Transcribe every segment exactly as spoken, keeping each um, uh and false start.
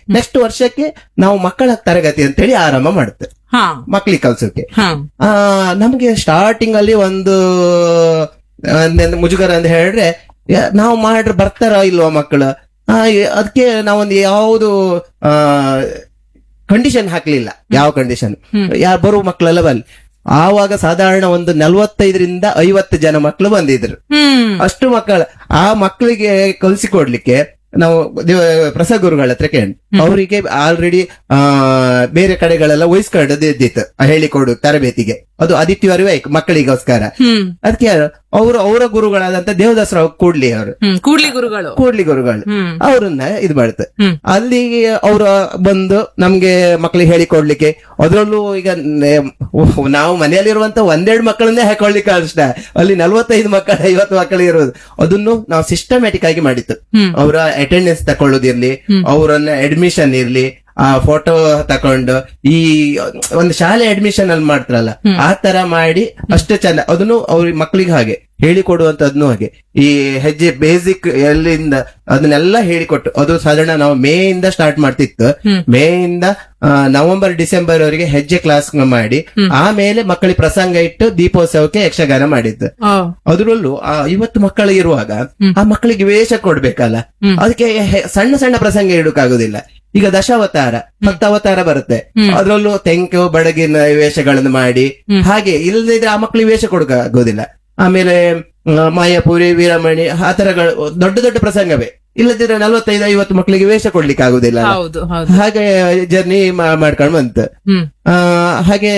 Next ವರ್ಷಕ್ಕೆ ನಾವು ಮಕ್ಕಳ ತರಗತಿ ಅಂತೇಳಿ ಆರಂಭ ಮಾಡುತ್ತೆ ಮಕ್ಕಳಿಗೆ ಕಲ್ಸೋಕೆ. ಆ ನಮ್ಗೆ ಸ್ಟಾರ್ಟಿಂಗ್ ಅಲ್ಲಿ ಒಂದು ಮುಜುಗರ ಅಂತ ಹೇಳಿದ್ರೆ ನಾವು ಮಾಡ್ರೆ ಬರ್ತಾರ ಇಲ್ವಾ ಮಕ್ಕಳು, ಅದಕ್ಕೆ ನಾವೊಂದು ಯಾವುದು ಆ ಕಂಡೀಷನ್ ಹಾಕ್ಲಿಲ್ಲ. ಯಾವ ಕಂಡೀಷನ್, ಯಾರು ಬರುವ ಮಕ್ಕಳೆಲ್ಲ ಬಲ್ಲಿ. ಆವಾಗ ಸಾಧಾರಣ ಒಂದು ನಲ್ವತ್ತೈದರಿಂದ ಐವತ್ತು ಜನ ಮಕ್ಕಳು ಬಂದಿದ್ರು. ಅಷ್ಟು ಮಕ್ಕಳ ಆ ಮಕ್ಕಳಿಗೆ ಕಲಿಸಿಕೊಡ್ಲಿಕ್ಕೆ ನಾವು ಪ್ರಸಾದ್ ಗುರುಗಳ ಹತ್ರ ಕೇಳಿ ಅವರಿಗೆ ಆಲ್ರೆಡಿ ಆ ಬೇರೆ ಕಡೆಗಳೆಲ್ಲ ವಹಿಸ್ಕೊಂಡದ್ದು ಇದ್ದಿತ್ತು ಹೇಳಿಕೊಡು ತರಬೇತಿಗೆ. ಅದು ಆದಿತ್ಯವಾರವೇ ಮಕ್ಕಳಿಗೋಸ್ಕರ. ಅದಕ್ಕೆ ಅವರು ಅವರ ಗುರುಗಳಾದಂತ ದೇವದಾಸರಾವ್ ಕೂಡ್ಲಿ ಅವರು ಕೂಡ್ಲಿ ಗುರುಗಳು ಕೂಡ್ಲಿ ಗುರುಗಳು ಅವ್ರನ್ನ ಇದು ಮಾಡುತ್ತೆ. ಅಲ್ಲಿಗೆ ಅವ್ರ ಬಂದು ನಮ್ಗೆ ಮಕ್ಕಳಿಗೆ ಹೇಳಿಕೊಡ್ಲಿಕ್ಕೆ, ಅದ್ರಲ್ಲೂ ಈಗ ನಾವು ಮನೆಯಲ್ಲಿರುವಂತ ಒಂದೆರಡು ಮಕ್ಕಳನ್ನೇ ಹಾಕೊಳ್ಲಿಕ್ಕೆ ಅಷ್ಟ, ಅಲ್ಲಿ ನಲ್ವತ್ತೈದು ಮಕ್ಕಳು ಐವತ್ತು ಮಕ್ಕಳು ಇರೋದು. ಅದನ್ನು ನಾವು ಸಿಸ್ಟಮ್ಯಾಟಿಕ್ ಆಗಿ ಮಾಡಿತ್ತು. ಅವರ ಅಟೆಂಡೆನ್ಸ್ ತಕೊಳ್ಳೋದಿರ್ಲಿ, ಅವರನ್ನ ಅಡ್ಮಿಷನ್ ಇರ್ಲಿ, ಆ ಫೋಟೋ ತಕೊಂಡು ಈ ಒಂದು ಶಾಲೆ ಅಡ್ಮಿಷನ್ ಅಲ್ಲಿ ಮಾಡ್ತಾರಲ್ಲ ಆ ತರ ಮಾಡಿ ಅಷ್ಟು ಚೆಂದ. ಅದನ್ನು ಅವ್ರ ಮಕ್ಕಳಿಗೆ ಹಾಗೆ ಹೇಳಿಕೊಡುವಂತದ್ನು ಹಾಗೆ ಈ ಹೆಜ್ಜೆ ಬೇಸಿಕ್ ಎಲ್ಲಿಂದ ಅದನ್ನೆಲ್ಲ ಹೇಳಿಕೊಟ್ಟು. ಅದು ಸಾಧಾರಣ ನಾವು ಮೇ ಇಂದ ಸ್ಟಾರ್ಟ್ ಮಾಡ್ತಿತ್ತು. ಮೇ ಇಂದ ನವೆಂಬರ್ ಡಿಸೆಂಬರ್ ಅವರಿಗೆ ಹೆಜ್ಜೆ ಕ್ಲಾಸ್ ಮಾಡಿ ಆಮೇಲೆ ಮಕ್ಕಳಿಗೆ ಪ್ರಸಂಗ ಇಟ್ಟು ದೀಪೋತ್ಸವಕ್ಕೆ ಯಕ್ಷಗಾನ ಮಾಡಿದ್ದು. ಅದರಲ್ಲೂ ಆ ಐವತ್ತು ಮಕ್ಕಳು ಇರುವಾಗ ಆ ಮಕ್ಕಳಿಗೆ ವೇಷ ಕೊಡ್ಬೇಕಲ್ಲ, ಅದಕ್ಕೆ ಸಣ್ಣ ಸಣ್ಣ ಪ್ರಸಂಗ ಇಡೋಕ್ಕಾಗುದಿಲ್ಲ. ಈಗ ದಶಾವತಾರ ಹತ್ತು ಅವತಾರ ಬರುತ್ತೆ, ಅದ್ರಲ್ಲೂ ತೆಂಕು ಬಡಗಿನ ವೇಷಗಳನ್ನು ಮಾಡಿ ಹಾಗೆ ಇಲ್ಲದಿದ್ರೆ ಆ ಮಕ್ಕಳಿಗೆ ವೇಷ ಕೊಡಕ್ಕಾಗೋದಿಲ್ಲ. ಆಮೇಲೆ ಮಾಯಾಪುರಿ, ವೀರಮಣಿ ಆ ತರಗಳು ದೊಡ್ಡ ದೊಡ್ಡ ಪ್ರಸಂಗವೇ. ಇಲ್ಲದಿದ್ರೆ ನಲ್ವತ್ತೈದು ಐವತ್ತು ಮಕ್ಕಳಿಗೆ ವೇಷ ಕೊಡ್ಲಿಕ್ಕೆ ಆಗುದಿಲ್ಲ. ಹಾಗೆ ಜರ್ನಿ ಮಾಡ್ಕೊಂಡು ಬಂತು. ಆ ಹಾಗೆ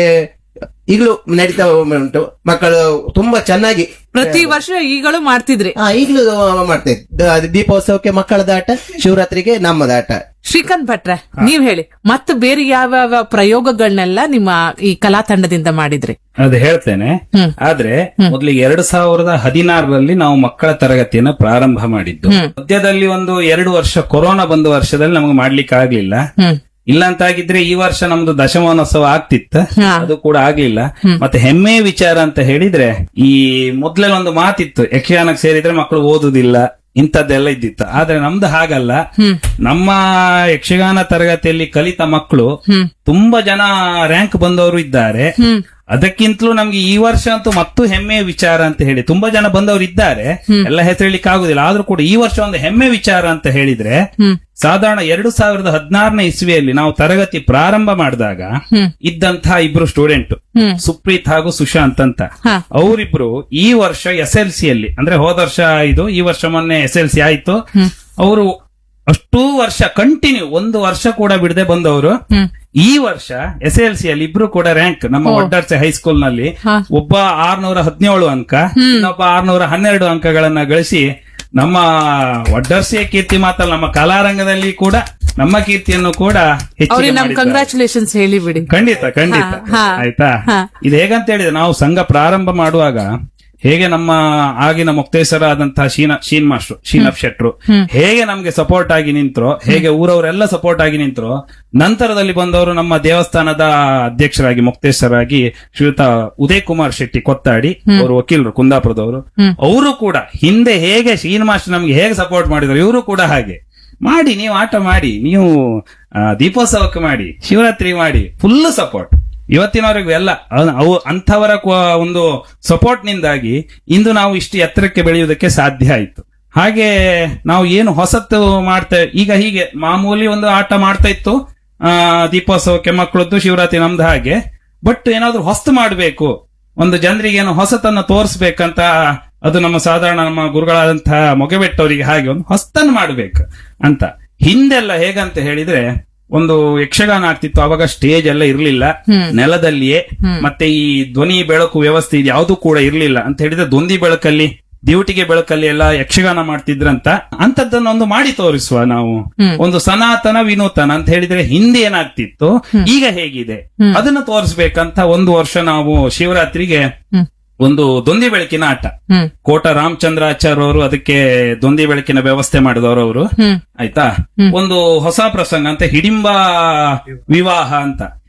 ಈಗಲೂ ನಡೀತಾ ಉಂಟು. ಮಕ್ಕಳು ತುಂಬಾ ಚೆನ್ನಾಗಿ ಪ್ರತಿ ವರ್ಷ ಈಗಲೂ ಮಾಡ್ತಿದ್ರಿ? ಈಗಲೂ ಮಾಡ್ತಿದ್ವಿ. ದೀಪೋತ್ಸವಕ್ಕೆ ಮಕ್ಕಳದಾಟ, ಶಿವರಾತ್ರಿಗೆ ನಮ್ಮದಾಟ. ಶ್ರೀಕಾಂತ್ ಭಟ್ರೆ, ನೀವ್ ಹೇಳಿ, ಮತ್ತೆ ಬೇರೆ ಯಾವ ಪ್ರಯೋಗಗಳನ್ನೆಲ್ಲ ನಿಮ್ಮ ಈ ಕಲಾ ತಂಡದಿಂದ ಮಾಡಿದ್ರಿ? ಅದು ಹೇಳ್ತೇನೆ. ಆದ್ರೆ ಮೊದಲಿಗೆ ಎರಡ್ ಸಾವಿರದ ಹದಿನಾರರಲ್ಲಿ ನಾವು ಮಕ್ಕಳ ತರಗತಿಯನ್ನ ಪ್ರಾರಂಭ ಮಾಡಿದ್ದು. ಮಧ್ಯದಲ್ಲಿ ಒಂದು ಎರಡು ವರ್ಷ ಕೊರೋನಾ ಬಂದ ವರ್ಷದಲ್ಲಿ ನಮಗೆ ಮಾಡ್ಲಿಕ್ಕೆ ಆಗ್ಲಿಲ್ಲ. ಇಲ್ಲ ಅಂತಾಗಿದ್ರೆ ಈ ವರ್ಷ ನಮ್ದು ದಶಮಾನೋತ್ಸವ ಆಗ್ತಿತ್ತು, ಅದು ಕೂಡ ಆಗ್ಲಿಲ್ಲ. ಮತ್ತೆ ಹೆಮ್ಮೆ ವಿಚಾರ ಅಂತ ಹೇಳಿದ್ರೆ, ಈ ಮೊದ್ಲೆಲ್ಲ ಒಂದು ಮಾತಿತ್ತು, ಯಕ್ಷಗಾನಕ್ಕೆ ಸೇರಿದ್ರೆ ಮಕ್ಕಳು ಓದುದಿಲ್ಲ ಇಂಥದ್ದೆಲ್ಲ ಇದ್ದಿತ್ತು. ಆದ್ರೆ ನಮ್ದು ಹಾಗಲ್ಲ. ನಮ್ಮ ಯಕ್ಷಗಾನ ತರಗತಿಯಲ್ಲಿ ಕಲಿತ ಮಕ್ಕಳು ತುಂಬಾ ಜನ ರ್ಯಾಂಕ್ ಬಂದವರು ಇದ್ದಾರೆ. ಅದಕ್ಕಿಂತಲೂ ನಮ್ಗೆ ಈ ವರ್ಷ ಅಂತೂ ಮತ್ತು ಹೆಮ್ಮೆಯ ವಿಚಾರ ಅಂತ ಹೇಳಿ ತುಂಬಾ ಜನ ಬಂದವರು ಇದ್ದಾರೆ, ಎಲ್ಲ ಹೆಸರಿಲಿಕ್ಕೆ ಆಗುದಿಲ್ಲ. ಆದ್ರೂ ಕೂಡ ಈ ವರ್ಷ ಒಂದು ಹೆಮ್ಮೆ ವಿಚಾರ ಅಂತ ಹೇಳಿದ್ರೆ, ಸಾಧಾರಣ ಎರಡು ಸಾವಿರದ ಹದಿನಾರನೇ ಇಸ್ವಿಯಲ್ಲಿ ನಾವು ತರಗತಿ ಪ್ರಾರಂಭ ಮಾಡಿದಾಗ ಇದ್ದಂತಹ ಇಬ್ರು ಸ್ಟೂಡೆಂಟ್, ಸುಪ್ರೀತ್ ಹಾಗೂ ಸುಶಾಂತ್ ಅಂತ, ಅವರಿಬ್ರು ಈ ವರ್ಷ ಎಸ್ ಎಲ್ ಸಿ ಅಲ್ಲಿ, ಅಂದ್ರೆ ಹೋದ ವರ್ಷ ಇದು, ಈ ವರ್ಷ ಮೊನ್ನೆ ಎಸ್ ಎಲ್ ಸಿ ಆಯ್ತು. ಅವರು ಅಷ್ಟೂ ವರ್ಷ ಕಂಟಿನ್ಯೂ ಒಂದು ವರ್ಷ ಕೂಡ ಬಿಡದೆ ಬಂದವರು ಈ ವರ್ಷ ಎಸ್ ಎಲ್ ಸಿ ಅಲ್ಲಿ ಇಬ್ರು ಕೂಡ ರ್ಯಾಂಕ್ ನಮ್ಮ ಒಡ್ಡರ್ಸೆ ಹೈಸ್ಕೂಲ್ ನಲ್ಲಿ ಒಬ್ಬ ಆರ್ನೂರ ಹದಿನೇಳು ಅಂಕ, ಇನ್ನೊಬ್ಬ ಆರ್ನೂರ ಹನ್ನೆರಡು ಅಂಕಗಳನ್ನ ಗಳಿಸಿ ನಮ್ಮ ಒಡ್ಡರ್ಸೆಯ ಕೀರ್ತಿ ಮಾತ್ರ ನಮ್ಮ ಕಲಾರಂಗದಲ್ಲಿ ಕೂಡ ನಮ್ಮ ಕೀರ್ತಿಯನ್ನು ಕೂಡ ಹೆಚ್ಚಿಗೆ ಕಂಗ್ರಾಚುಲೇಷನ್ಸ್ ಹೇಳಿಬಿಡಿ. ಖಂಡಿತ ಖಂಡಿತ ಆಯ್ತಾ. ಇದು ಹೇಗಂತ ಹೇಳಿದ್ರೆ, ನಾವು ಸಂಘ ಪ್ರಾರಂಭ ಮಾಡುವಾಗ ಹೇಗೆ ನಮ್ಮ ಆಗಿನ ಮುಕ್ತೇಶ್ವರ ಆದಂತಹ ಶೀನ ಶೀನ್ ಮಾಸ್ಟ್ರು ಶೀನಪ್ ಶೆಟ್ರು ಹೇಗೆ ನಮ್ಗೆ ಸಪೋರ್ಟ್ ಆಗಿ ನಿಂತ್ರು, ಹೇಗೆ ಊರವರೆಲ್ಲ ಸಪೋರ್ಟ್ ಆಗಿ ನಿಂತ್ರು, ನಂತರದಲ್ಲಿ ಬಂದವರು ನಮ್ಮ ದೇವಸ್ಥಾನದ ಅಧ್ಯಕ್ಷರಾಗಿ ಮುಕ್ತೇಶ್ವರಾಗಿ ಶ್ರೀಯುತ ಉದಯ್ ಕುಮಾರ್ ಶೆಟ್ಟಿ ಕೊತ್ತಾಡಿ, ಅವರು ವಕೀಲರು ಕುಂದಾಪುರದವರು, ಅವರು ಕೂಡ ಹಿಂದೆ ಹೇಗೆ ಶೀನ್ ಮಾಸ್ಟರ್ ನಮ್ಗೆ ಹೇಗೆ ಸಪೋರ್ಟ್ ಮಾಡಿದ್ರು, ಇವರು ಕೂಡ ಹಾಗೆ ಮಾಡಿ, ನೀವು ಆಟ ಮಾಡಿ, ನೀವು ದೀಪೋತ್ಸವಕ್ಕೆ ಮಾಡಿ, ಶಿವರಾತ್ರಿ ಮಾಡಿ, ಫುಲ್ ಸಪೋರ್ಟ್. ಇವತ್ತಿನವರೆಗೂ ಎಲ್ಲ ಅವು ಅಂಥವರ ಒಂದು ಸಪೋರ್ಟ್ ನಿಂದಾಗಿ ಇಂದು ನಾವು ಇಷ್ಟು ಎತ್ತರಕ್ಕೆ ಬೆಳೆಯುವುದಕ್ಕೆ ಸಾಧ್ಯ ಆಯ್ತು. ಹಾಗೆ ನಾವು ಏನು ಹೊಸತು ಮಾಡ್ತೇವೆ ಈಗ, ಹೀಗೆ ಮಾಮೂಲಿ ಒಂದು ಆಟ ಮಾಡ್ತಾ ಇತ್ತು ಆ ದೀಪೋತ್ಸವಕ್ಕೆ ಮಕ್ಕಳದ್ದು, ಶಿವರಾತ್ರಿ ನಮ್ದು ಹಾಗೆ. ಬಟ್ ಏನಾದ್ರು ಹೊಸ್ತು ಮಾಡಬೇಕು, ಒಂದು ಜನರಿಗೆ ಏನೋ ಹೊಸತನ್ನ ತೋರಿಸ್ಬೇಕಂತ, ಅದು ನಮ್ಮ ಸಾಧಾರಣ ನಮ್ಮ ಗುರುಗಳಾದಂತಹ ಮೊಗೆಬೆಟ್ಟವರಿಗೆ ಹಾಗೆ ಒಂದು ಹೊಸ್ತನ್ನು ಮಾಡ್ಬೇಕು ಅಂತ. ಹಿಂದೆಲ್ಲ ಹೇಗಂತ ಹೇಳಿದ್ರೆ, ಒಂದು ಯಕ್ಷಗಾನ ಆಗ್ತಿತ್ತು, ಅವಾಗ ಸ್ಟೇಜ್ ಎಲ್ಲ ಇರ್ಲಿಲ್ಲ, ನೆಲದಲ್ಲಿಯೇ, ಮತ್ತೆ ಈ ಧ್ವನಿ ಬೆಳಕು ವ್ಯವಸ್ಥೆ ಇದು ಯಾವ್ದು ಕೂಡ ಇರ್ಲಿಲ್ಲ ಅಂತ ಹೇಳಿದ್ರೆ, ದೊಂದಿ ಬೆಳಕಲ್ಲಿ, ಡ್ಯೂಟಿಗೆ ಬೆಳಕಲ್ಲಿ ಎಲ್ಲ ಯಕ್ಷಗಾನ ಮಾಡ್ತಿದ್ರಂತ. ಅಂತದ್ದನ್ನೊಂದು ಮಾಡಿ ತೋರಿಸುವ ನಾವು, ಒಂದು ಸನಾತನ ವಿನೂತನ ಅಂತ ಹೇಳಿದ್ರೆ ಹಿಂದೆ ಏನಾಗ್ತಿತ್ತು, ಈಗ ಹೇಗಿದೆ ಅದನ್ನ ತೋರಿಸ್ಬೇಕಂತ ಒಂದು ವರ್ಷ ನಾವು ಶಿವರಾತ್ರಿಗೆ ಒಂದು ದೊಂದಿ ಬೆಳಕಿನ ಆಟ, ಕೋಟ ರಾಮಚಂದ್ರಾಚಾರ್ಯ ಅವರು ಅದಕ್ಕೆ ದೊಂದಿ ಬೆಳಕಿನ ವ್ಯವಸ್ಥೆ ಮಾಡಿದವರು ಅವರು, ಆಯ್ತಾ. ಒಂದು ಹೊಸ ಪ್ರಸಂಗ ಅಂತ ಹಿಡಿಂಬ ವಿವಾಹ ಅಂತ,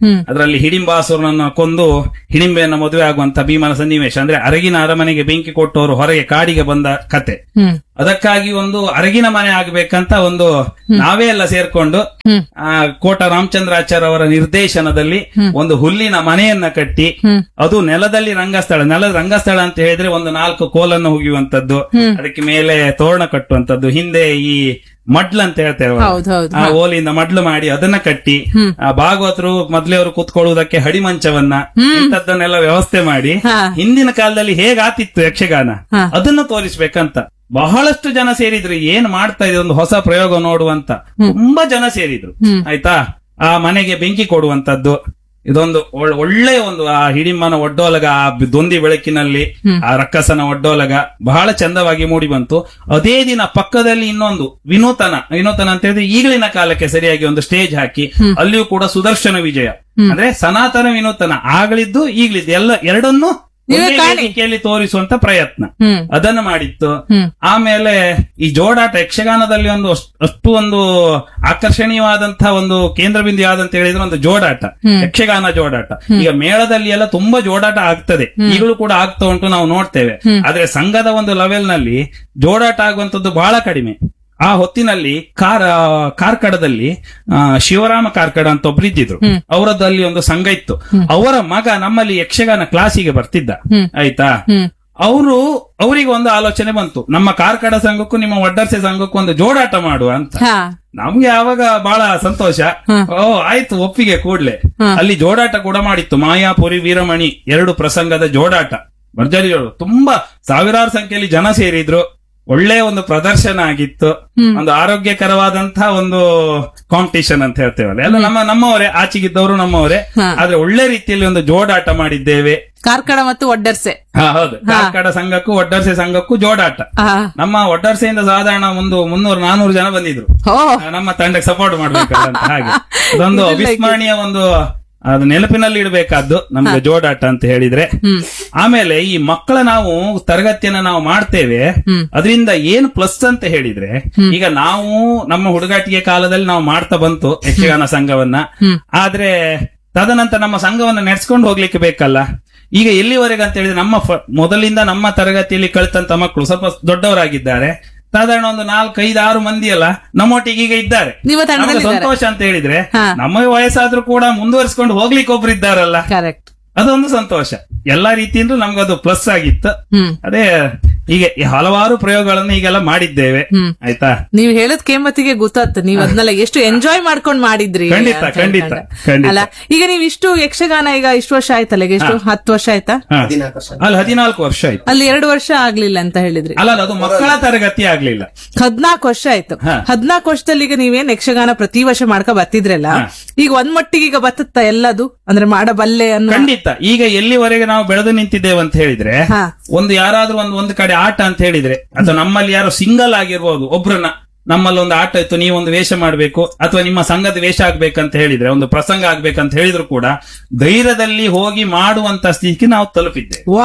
ಅದರಲ್ಲಿ ಹಿಡಿಂಬಾಸುರನನ್ನು ಕೊಂದು ಹಿಡಿಂಬೆಯನ್ನ ಮದುವೆ ಆಗುವಂತ ಭೀಮನ ಸನ್ನಿವೇಶ, ಅಂದ್ರೆ ಅರಗಿನ ಅರಮನೆಗೆ ಬೆಂಕಿ ಕೊಟ್ಟವರು ಹೊರಗೆ ಕಾಡಿಗೆ ಬಂದ ಕತೆ. ಅದಕ್ಕಾಗಿ ಒಂದು ಅರಗಿನ ಮನೆ ಆಗ್ಬೇಕಂತ ಒಂದು ನಾವೇ ಎಲ್ಲ ಸೇರ್ಕೊಂಡು ಆ ಕೋಟ ರಾಮಚಂದ್ರಾಚಾರ್ಯ ಅವರ ನಿರ್ದೇಶನದಲ್ಲಿ ಒಂದು ಹುಲ್ಲಿನ ಮನೆಯನ್ನ ಕಟ್ಟಿ, ಅದು ನೆಲದಲ್ಲಿ ರಂಗಸ್ಥಳ. ನೆಲದ ರಂಗಸ್ಥಳ ಅಂತ ಹೇಳಿದ್ರೆ ಒಂದು ನಾಲ್ಕು ಕೋಲನ್ನು ಹುಗಿಯುವಂತದ್ದು, ಅದಕ್ಕೆ ಮೇಲೆ ತೋರಣ ಕಟ್ಟುವಂತದ್ದು, ಹಿಂದೆ ಈ ಮಡ್ಲ್ ಅಂತ ಹೇಳ್ತೇವೆ ಆ ಓಲಿಂದ ಮಡ್ಲು ಮಾಡಿ ಅದನ್ನ ಕಟ್ಟಿ, ಆ ಭಾಗವತರು ಮೊದ್ಲೆಯವರು ಕೂತ್ಕೊಳ್ಳುವುದಕ್ಕೆ ಹಡಿಮಂಚವನ್ನ ಇಂಥದ್ದನ್ನೆಲ್ಲ ವ್ಯವಸ್ಥೆ ಮಾಡಿ, ಹಿಂದಿನ ಕಾಲದಲ್ಲಿ ಹೇಗಾತಿತ್ತು ಯಕ್ಷಗಾನ ಅದನ್ನ ತೋರಿಸ್ಬೇಕಂತ ಬಹಳಷ್ಟು ಜನ ಸೇರಿದ್ರು. ಏನ್ ಮಾಡ್ತಾ ಇದೆ ಒಂದು ಹೊಸ ಪ್ರಯೋಗ ನೋಡುವಂತ ತುಂಬಾ ಜನ ಸೇರಿದ್ರು. ಆಯ್ತಾ, ಆ ಮನೆಗೆ ಬೆಂಕಿ ಕೊಡುವಂತದ್ದು ಇದೊಂದು ಒಳ್ಳೆಯ ಒಂದು ಆ ಹಿಡಿಂಬನ ಒಡ್ಡೋಲಗ, ಆ ದೊಂದಿ ಬೆಳಕಿನಲ್ಲಿ ಆ ರಕ್ಕಸನ ಒಡ್ಡೋಲಗ ಬಹಳ ಚಂದವಾಗಿ ಮೂಡಿ ಬಂತು. ಅದೇ ದಿನ ಪಕ್ಕದಲ್ಲಿ ಇನ್ನೊಂದು ವಿನೂತನ ವಿನೂತನ ಅಂತ ಹೇಳಿದ್ರೆ ಈಗಲಿನ ಕಾಲಕ್ಕೆ ಸರಿಯಾಗಿ ಒಂದು ಸ್ಟೇಜ್ ಹಾಕಿ ಅಲ್ಲಿಯೂ ಕೂಡ ಸುದರ್ಶನ ವಿಜಯ, ಅಂದ್ರೆ ಸನಾತನ ವಿನೂತನ ಆಗಲಿದ್ದು ಈಗಲಿದ್ದು ಎಲ್ಲ ಎರಡನ್ನೂ ವೇದಿಕೆಯಲ್ಲಿ ತೋರಿಸುವಂತ ಪ್ರಯತ್ನ ಅದನ್ನ ಮಾಡಿತ್ತು. ಆಮೇಲೆ ಈ ಜೋಡಾಟ ಯಕ್ಷಗಾನದಲ್ಲಿ ಒಂದು ಅಷ್ಟು ಒಂದು ಆಕರ್ಷಣೀಯವಾದಂತಹ ಒಂದು ಕೇಂದ್ರ ಬಿಂದು ಯಾವ್ದಂತ ಹೇಳಿದ್ರೆ ಒಂದು ಜೋಡಾಟ, ಯಕ್ಷಗಾನ ಜೋಡಾಟ. ಈಗ ಮೇಳದಲ್ಲಿ ಎಲ್ಲ ತುಂಬಾ ಜೋಡಾಟ ಆಗ್ತದೆ, ಈಗಲೂ ಕೂಡ ಆಗ್ತಾ ಉಂಟು, ನಾವು ನೋಡ್ತೇವೆ. ಆದ್ರೆ ಸಂಘದ ಒಂದು ಲೆವೆಲ್ ನಲ್ಲಿ ಜೋಡಾಟ ಆಗುವಂತದ್ದು ಬಹಳ ಕಡಿಮೆ. ಆ ಹೊತ್ತಿನಲ್ಲಿ ಕಾರ ಕಾರ್ಕಡದಲ್ಲಿ ಶಿವರಾಮ ಕಾರ್ಕಡ ಅಂತ ಒಬ್ರು ಇದ್ದಿದ್ರು, ಅವರದಲ್ಲಿ ಒಂದು ಸಂಘ ಇತ್ತು. ಅವರ ಮಗ ನಮ್ಮಲ್ಲಿ ಯಕ್ಷಗಾನ ಕ್ಲಾಸಿಗೆ ಬರ್ತಿದ್ದ. ಆಯ್ತಾ, ಅವರು ಅವರಿಗೆ ಒಂದು ಆಲೋಚನೆ ಬಂತು, ನಮ್ಮ ಕಾರ್ಕಡ ಸಂಘಕ್ಕೂ ನಿಮ್ಮ ಒಡ್ಡರ್ಸೆ ಸಂಘಕ್ಕೂ ಒಂದು ಜೋಡಾಟ ಮಾಡುವ ಅಂತ. ನಮ್ಗೆ ಆವಾಗ ಬಹಳ ಸಂತೋಷ. ಓ ಆಯ್ತು, ಒಪ್ಪಿಗೆ ಕೂಡ್ಲೆ. ಅಲ್ಲಿ ಜೋಡಾಟ ಕೂಡ ಮಾಡಿತ್ತು, ಮಾಯಾಪುರಿ ವೀರಮಣಿ ಎರಡು ಪ್ರಸಂಗದ ಜೋಡಾಟ ಭರ್ಜರಿಗಳು. ತುಂಬಾ ಸಾವಿರಾರು ಸಂಖ್ಯೆಯಲ್ಲಿ ಜನ ಸೇರಿದ್ರು. ಒಳ್ಳೆಯ ಒಂದು ಪ್ರದರ್ಶನ ಆಗಿತ್ತು, ಒಂದು ಆರೋಗ್ಯಕರವಾದಂತಹ ಒಂದು ಕಾಂಪಿಟಿಷನ್ ಅಂತ ಹೇಳ್ತೇವಲ್ಲ, ಎಲ್ಲ ನಮ್ಮ ನಮ್ಮವರೇ, ಆಚೆಗಿದ್ದವರು ನಮ್ಮವರೇ, ಆದ್ರೆ ಒಳ್ಳೆ ರೀತಿಯಲ್ಲಿ ಒಂದು ಜೋಡಾಟ ಮಾಡಿದ್ದೇವೆ. ಕಾರ್ಕಳ ಮತ್ತು ಒಡ್ಡರ್ಸೆ. ಹಾ ಹೌದು, ಕಾರ್ಕಳ ಸಂಘಕ್ಕೂ ಒಡ್ಡರ್ಸೆ ಸಂಘಕ್ಕೂ ಜೋಡಾಟ. ನಮ್ಮ ಒಡ್ಡರ್ಸೆಯಿಂದ ಸಾಧಾರಣ ಒಂದು ಮುನ್ನೂರು ನಾನೂರು ಜನ ಬಂದಿದ್ರು ನಮ್ಮ ತಂಡಕ್ಕೆ ಸಪೋರ್ಟ್ ಮಾಡ್ಬೇಕಲ್ಲ ಅಂತ. ಹಾಗೆ ಅದೊಂದು ಅವಿಸ್ಮರಣೀಯ ಒಂದು ಅದು ನೆನಪಿನಲ್ಲಿ ಇಡಬೇಕಾದ್ದು ನಮ್ಗೆ ಜೋಡಾಟ ಅಂತ ಹೇಳಿದ್ರೆ. ಆಮೇಲೆ ಈ ಮಕ್ಕಳ ನಾವು ತರಗತಿಯನ್ನ ನಾವು ಮಾಡ್ತೇವೆ, ಅದರಿಂದ ಏನು ಪ್ಲಸ್ ಅಂತ ಹೇಳಿದ್ರೆ, ಈಗ ನಾವು ನಮ್ಮ ಹುಡುಗಾಟಿಗೆ ಕಾಲದಲ್ಲಿ ನಾವು ಮಾಡ್ತಾ ಬಂತು ಯಕ್ಷಗಾನ ಸಂಘವನ್ನ. ಆದ್ರೆ ತದನಂತರ ನಮ್ಮ ಸಂಘವನ್ನ ನಡೆಸ್ಕೊಂಡು ಹೋಗ್ಲಿಕ್ಕೆ ಬೇಕಲ್ಲ. ಈಗ ಎಲ್ಲಿವರೆಗೆ ಅಂತ ಹೇಳಿದ್ರೆ ನಮ್ಮ ಮೊದಲಿಂದ ನಮ್ಮ ತರಗತಿಯಲ್ಲಿ ಕಲಿತಂತ ಮಕ್ಕಳು ಸ್ವಲ್ಪ ದೊಡ್ಡವರಾಗಿದ್ದಾರೆ. ಸಾಧಾರಣ ಒಂದು ನಾಲ್ಕೈದು ಆರು ಮಂದಿ ಅಲ್ಲ ನಮ್ಮೊಟ್ಟಿಗೆ ಈಗ ಇದ್ದಾರೆ. ಸಂತೋಷ ಅಂತ ಹೇಳಿದ್ರೆ ನಮ್ಮ ವಯಸ್ಸಾದ್ರೂ ಕೂಡ ಮುಂದುವರಿಸಿಕೊಂಡು ಹೋಗ್ಲಿಕ್ಕೆ ಒಬ್ರು ಇದ್ದಾರಲ್ಲ, ಅದೊಂದು ಸಂತೋಷ. ಎಲ್ಲಾ ರೀತಿಯಿಂದ ನಮ್ಗದು ಪ್ಲಸ್ ಆಗಿತ್ತು. ಅದೇ ಹೀಗೆ ಹಲವಾರು ಪ್ರಯೋಗಗಳನ್ನು ಈಗೆಲ್ಲ ಮಾಡಿದ್ದೇವೆ. ಆಯ್ತಾ, ನೀವು ಹೇಳದ್ ಕೇಮತ್ತಿಗೆ ಗೊತ್ತಾಗ್ತದೆ, ನೀವು ಅದನ್ನೆಲ್ಲ ಎಷ್ಟು ಎಂಜಾಯ್ ಮಾಡ್ಕೊಂಡು ಮಾಡಿದ್ರಿ. ಖಂಡಿತ ಖಂಡಿತ ಅಲ್ಲ, ಈಗ ನೀವು ಇಷ್ಟು ಯಕ್ಷಗಾನ ಈಗ ಇಷ್ಟು ವರ್ಷ ಆಯ್ತಲ್ಲ, ಈಗ ಎಷ್ಟು ಹತ್ತು ವರ್ಷ ಆಯ್ತಾ? ಅಲ್ಲಿ ಹದಿನಾಲ್ಕು ವರ್ಷ ಆಯ್ತು. ಅಲ್ಲಿ ಎರಡು ವರ್ಷ ಆಗ್ಲಿಲ್ಲ ಅಂತ ಹೇಳಿದ್ರಿ. ಅಲ್ಲ, ಅದು ಮಕ್ಕಳ ತರಗತಿ ಆಗ್ಲಿಲ್ಲ. ಹದ್ನಾಲ್ಕು ವರ್ಷ ಆಯ್ತು. ಹದ್ನಾಲ್ಕು ವರ್ಷದಲ್ಲಿ ಈಗ ನೀವೇನ್ ಯಕ್ಷಗಾನ ಪ್ರತಿ ವರ್ಷ ಮಾಡ್ಕೊ ಬರ್ತಿದ್ರಲ್ಲ, ಈಗ ಒಂದ್ ಮಟ್ಟಿಗೆ ಈಗ ಬತ್ತ ಎಲ್ಲದು ಅಂದ್ರೆ ಮಾಡಬಲ್ಲೆ ಅನ್ನೋ. ಖಂಡಿತ. ಈಗ ಎಲ್ಲಿವರೆಗೆ ನಾವು ಬೆಳೆದು ನಿಂತಿದ್ದೇವೆ ಅಂತ ಹೇಳಿದ್ರೆ, ಒಂದು ಯಾರಾದ್ರೂ ಒಂದು ಒಂದು ಕಡೆ ಆಟ ಅಂತ ಹೇಳಿದ್ರೆ, ಅಥವಾ ನಮ್ಮಲ್ಲಿ ಯಾರು ಸಿಂಗಲ್ ಆಗಿರ್ಬೋದು ಒಬ್ರನ್ನ, ನಮ್ಮಲ್ಲಿ ಒಂದು ಆಟ ಇತ್ತು, ನೀವೊಂದು ವೇಷ ಮಾಡ್ಬೇಕು ಅಥವಾ ನಿಮ್ಮ ಸಂಘದ ವೇಷ ಆಗ್ಬೇಕಂತ ಹೇಳಿದ್ರೆ, ಒಂದು ಪ್ರಸಂಗ ಆಗ್ಬೇಕಂತ ಹೇಳಿದ್ರು ಕೂಡ ಧೈರ್ಯದಲ್ಲಿ ಹೋಗಿ ಮಾಡುವಂತ ಸ್ಥಿತಿಗೆ ನಾವು ತಲುಪಿದ್ದೇವೆ. ವಾ,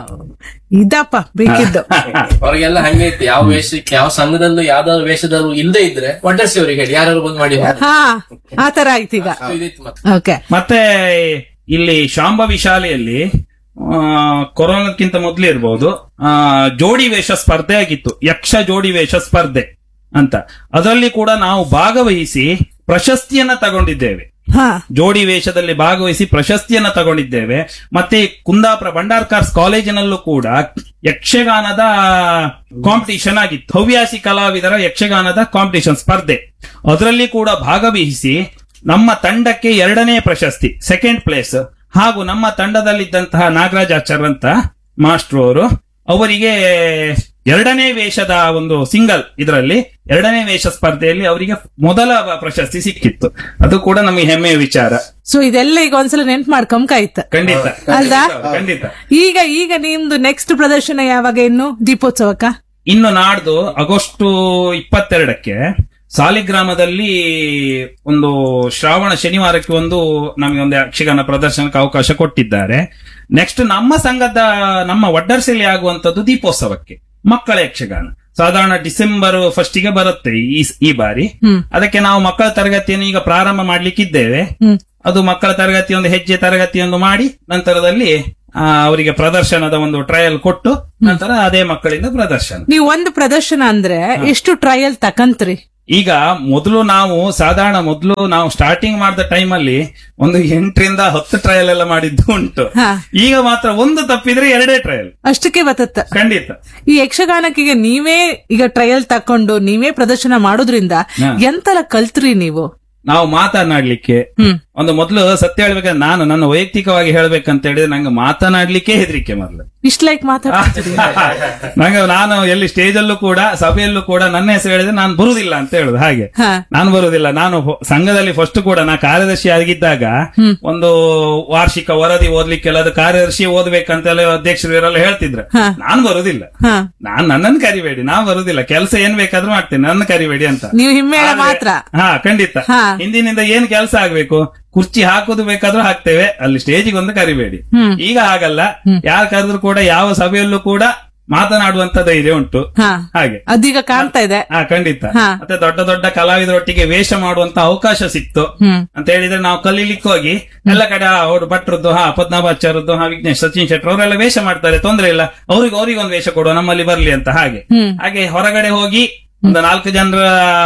ಇದಪ್ಪ ಬೇಕಿದ್ದು. ಅವ್ರಿಗೆಲ್ಲ ಹಂಗೆ ಇತ್ತು, ಯಾವ ವೇಷಕ್ಕೆ ಯಾವ ಸಂಘದಲ್ಲೂ ಯಾವ್ದಾದ್ರು ವೇಷದಲ್ಲೂ ಇಲ್ಲದೆ ಇದ್ರೆ ಒಡ್ಡರ್ಸಿ ಅವ್ರಿಗೆ ಹೇಳಿ ಯಾರು ಬಂದ್ ಮಾಡಿ. ಹಾ, ಆತರ ಆಯ್ತು ಈಗ. ಮತ್ತೆ ಇಲ್ಲಿ ಶಾಂಭವಿ ಶಾಲೆಯಲ್ಲಿ ಕೊರೋನಾಕ್ಕಿಂತ ಮೊದಲೇ ಇರಬಹುದು, ಜೋಡಿ ವೇಷ ಸ್ಪರ್ಧೆ ಆಗಿತ್ತು, ಯಕ್ಷ ಜೋಡಿ ವೇಷ ಸ್ಪರ್ಧೆ ಅಂತ. ಅದರಲ್ಲಿ ಕೂಡ ನಾವು ಭಾಗವಹಿಸಿ ಪ್ರಶಸ್ತಿಯನ್ನ ತಗೊಂಡಿದ್ದೇವೆ. ಜೋಡಿ ವೇಷದಲ್ಲಿ ಭಾಗವಹಿಸಿ ಪ್ರಶಸ್ತಿಯನ್ನ ತಗೊಂಡಿದ್ದೇವೆ. ಮತ್ತೆ ಕುಂದಾಪುರ ಭಂಡಾರ್ಕಾರ್ಸ್ ಕಾಲೇಜಿನಲ್ಲೂ ಕೂಡ ಯಕ್ಷಗಾನದ ಕಾಂಪಿಟಿಷನ್ ಆಗಿತ್ತು, ಹವ್ಯಾಸಿ ಕಲಾವಿದರ ಯಕ್ಷಗಾನದ ಕಾಂಪಿಟಿಷನ್ ಸ್ಪರ್ಧೆ. ಅದರಲ್ಲಿ ಕೂಡ ಭಾಗವಹಿಸಿ ನಮ್ಮ ತಂಡಕ್ಕೆ ಎರಡನೇ ಪ್ರಶಸ್ತಿ, ಸೆಕೆಂಡ್ ಪ್ಲೇಸ್. ಹಾಗೂ ನಮ್ಮ ತಂಡದಲ್ಲಿದ್ದಂತಹ ನಾಗರಾಜಾಚಾರ್ಯ ಅಂತ ಮಾಸ್ಟರ್ ಅವರು, ಅವರಿಗೆ ಎರಡನೇ ವೇಷದ ಒಂದು ಸಿಂಗಲ್ ಇದರಲ್ಲಿ ಎರಡನೇ ವೇಷ ಸ್ಪರ್ಧೆಯಲ್ಲಿ ಅವರಿಗೆ ಮೊದಲ ಪ್ರಶಸ್ತಿ ಸಿಕ್ಕಿತ್ತು. ಅದು ಕೂಡ ನಮಗೆ ಹೆಮ್ಮೆಯ ವಿಚಾರ. ಸೊ ಇದೆಲ್ಲ ಈಗ ಒಂದ್ಸಲ ನೆನ್ಪು ಮಾಡ್ಕೊಂಕಾಯ್ತು. ಖಂಡಿತ ಅಲ್ದಾ? ಖಂಡಿತ. ಈಗ ಈಗ ನಿಮ್ದು ನೆಕ್ಸ್ಟ್ ಪ್ರದರ್ಶನ ಯಾವಾಗ? ಇನ್ನು ದೀಪೋತ್ಸವಕ್ಕ? ಇನ್ನು ನಾಡ್ದು ಆಗಸ್ಟ್ ಇಪ್ಪತ್ತೆರಡಕ್ಕೆ ಸಾಲಿಗ್ರಾಮದಲ್ಲಿ ಒಂದು ಶ್ರಾವಣ ಶನಿವಾರಕ್ಕೆ ಒಂದು ನಮಗೆ ಒಂದು ಯಕ್ಷಗಾನ ಪ್ರದರ್ಶನಕ್ಕೆ ಅವಕಾಶ ಕೊಟ್ಟಿದ್ದಾರೆ. ನೆಕ್ಸ್ಟ್ ನಮ್ಮ ಸಂಘದ ನಮ್ಮ ಒಡ್ಡರ್ಸೆಯಲ್ಲಿ ಆಗುವಂತದ್ದು ದೀಪೋತ್ಸವಕ್ಕೆ ಮಕ್ಕಳ ಯಕ್ಷಗಾನ. ಸಾಧಾರಣ ಡಿಸೆಂಬರ್ ಫಸ್ಟಿಗೆ ಬರುತ್ತೆ ಈ ಈ ಬಾರಿ. ಅದಕ್ಕೆ ನಾವು ಮಕ್ಕಳ ತರಗತಿಯನ್ನು ಈಗ ಪ್ರಾರಂಭ ಮಾಡ್ಲಿಕ್ಕಿದ್ದೇವೆ. ಅದು ಮಕ್ಕಳ ತರಗತಿ ಒಂದು ಹೆಜ್ಜೆ ತರಗತಿಯೊಂದು ಮಾಡಿ ನಂತರದಲ್ಲಿ ಆ, ಅವರಿಗೆ ಪ್ರದರ್ಶನದ ಒಂದು ಟ್ರಯಲ್ ಕೊಟ್ಟು ನಂತರ ಅದೇ ಮಕ್ಕಳಿಂದ ಪ್ರದರ್ಶನ. ನೀವು ಒಂದು ಪ್ರದರ್ಶನ ಅಂದ್ರೆ ಎಷ್ಟು ಟ್ರಯಲ್ ತಕಂತ್ರಿ? ಈಗ ಮೊದಲು ನಾವು ಸಾಧಾರಣ ಮೊದಲು ನಾವು ಸ್ಟಾರ್ಟಿಂಗ್ ಮಾಡಿದ ಟೈಮ್ ಅಲ್ಲಿ ಒಂದು ಎಂಟರಿಂದ ಹತ್ತು ಟ್ರಯಲ್ ಎಲ್ಲ ಮಾಡಿದ್ದು ಉಂಟು. ಹಾ. ಈಗ ಮಾತ್ರ ಒಂದು ತಪ್ಪಿದ್ರೆ ಎರಡೇ ಟ್ರಯಲ್ ಅಷ್ಟಕ್ಕೆ ಬತ್ತತ್ತ. ಖಂಡಿತ. ಈ ಯಕ್ಷಗಾನಕ್ಕೆ ನೀವೇ ಈಗ ಟ್ರಯಲ್ ತಕೊಂಡು ನೀವೇ ಪ್ರದರ್ಶನ ಮಾಡೋದ್ರಿಂದ ಹಾ. ಎಂತೆಲ್ಲ ಕಲ್ತ್ರಿ ನೀವು? ನಾವು ಮಾತನಾಡ್ಲಿಕ್ಕೆ ಹ್ಮ್ ಒಂದು ಮೊದಲು ಸತ್ಯ ಹೇಳ್ಬೇಕಂದ್ರೆ ನಾನು ನನ್ನ ವೈಯಕ್ತಿಕವಾಗಿ ಹೇಳ್ಬೇಕಂತ ಹೇಳಿದ್ರೆ ನಂಗೆ ಮಾತನಾಡ್ಲಿಕ್ಕೆ ಹೆದರಿಕೆ ಮೊದಲು. ಇಷ್ಟ ಲೈಕ್ ಮಾತಾಡ್ತೀರಿ? ನಂಗೆ ನಾನು ಎಲ್ಲಿ ಸ್ಟೇಜ್ ಅಲ್ಲೂ ಕೂಡ ಸಭೆಯಲ್ಲೂ ಕೂಡ ನನ್ನ ಹೆಸರು ಹೇಳಿದ್ರೆ ನಾನು ಬರುದಿಲ್ಲ ಅಂತ ಹೇಳುದು. ಹಾಗೆ ಹಾ. ನಾನು ಬರುದಿಲ್ಲ. ನಾನು ಹೊ- ಸಂಘದಲ್ಲಿ ಫಸ್ಟ್ ಕೂಡ ನಾ ಕಾರ್ಯದರ್ಶಿ ಆಗಿದ್ದಾಗ ಒಂದು ವಾರ್ಷಿಕ ವರದಿ ಓದ್ಲಿಕ್ಕೆಲ್ಲ ಅದು ಕಾರ್ಯದರ್ಶಿ ಓದ್ಬೇಕಂತೆಲ್ಲ ಅಧ್ಯಕ್ಷರು ಇವರೆಲ್ಲ ಹೇಳ್ತಿದ್ರು. ಹಾ. ನಾನು ಬರುದಿಲ್ಲ. ಹಾ. ನಾನ್ ನನ್ನನ್ನು ಕರಿಬೇಡಿ, ನಾ ಬರುದಿಲ್ಲ, ಕೆಲಸ ಏನ್ ಬೇಕಾದ್ರೂ ಮಾಡ್ತೇನೆ, ನನ್ನ ಕರಿಬೇಡಿ ಅಂತ. ನೀವು ಹಿಮ್ಮೇಳ ಆದ್ರೆ- ಮಾತ್ರ. ಹಾ ಖಂಡಿತ. ಹಾ. ಹಿಂದಿನಿಂದ ಏನ್ ಕೆಲಸ ಆಗ್ಬೇಕು, ಕುರ್ಚಿ ಹಾಕೋದು ಬೇಕಾದ್ರೂ ಹಾಕ್ತೇವೆ, ಅಲ್ಲಿ ಸ್ಟೇಜಿಗೆ ಒಂದು ಕರಿಬೇಡಿ. ಹ್ಮ್. ಈಗ ಹಾಗಲ್ಲ, ಯಾರು ಕರೆದ್ರು ಕೂಡ ಯಾವ ಸಭೆಯಲ್ಲೂ ಕೂಡ ಮಾತನಾಡುವಂತ ಧೈರ್ಯ ಉಂಟು. ಹಾ. ಹಾಗೆ ಅದೀಗ ಕಾಣ್ತಾ ಇದೆ. ಹಾ ಖಂಡಿತ. ಹಾ. ಮತ್ತೆ ದೊಡ್ಡ ದೊಡ್ಡ ಕಲಾವಿದರೊಟ್ಟಿಗೆ ವೇಷ ಮಾಡುವಂತ ಅವಕಾಶ ಸಿಕ್ತು ಹ್ಮ್ ಅಂತ ಹೇಳಿದ್ರೆ ನಾವು ಕಲೀಲಿಕ್ಕೆ ಹೋಗಿ ಎಲ್ಲ ಕಡೆ ಅವ್ರು ಭಟ್ರದ್ದು, ಹಾ ಪದ್ಮನಾಭಾಚಾರ್ಯದ್ದು, ಹಾ ವಿಘ್ನೇಶ್ ಸಚಿನ್ ಶೆಟ್ಟರ್ ಅವರೆಲ್ಲ ವೇಷ ಮಾಡ್ತಾರೆ, ತೊಂದ್ರೆ ಇಲ್ಲ, ಅವ್ರಿಗೆ ಅವ್ರಿಗೆ ಒಂದು ವೇಷ ಕೊಡುವ, ನಮ್ಮಲ್ಲಿ ಬರ್ಲಿ ಅಂತ. ಹಾಗೆ ಹ್ಮ್. ಹಾಗೆ ಹೊರಗಡೆ ಹೋಗಿ ಒಂದು ನಾಲ್ಕು ಜನರ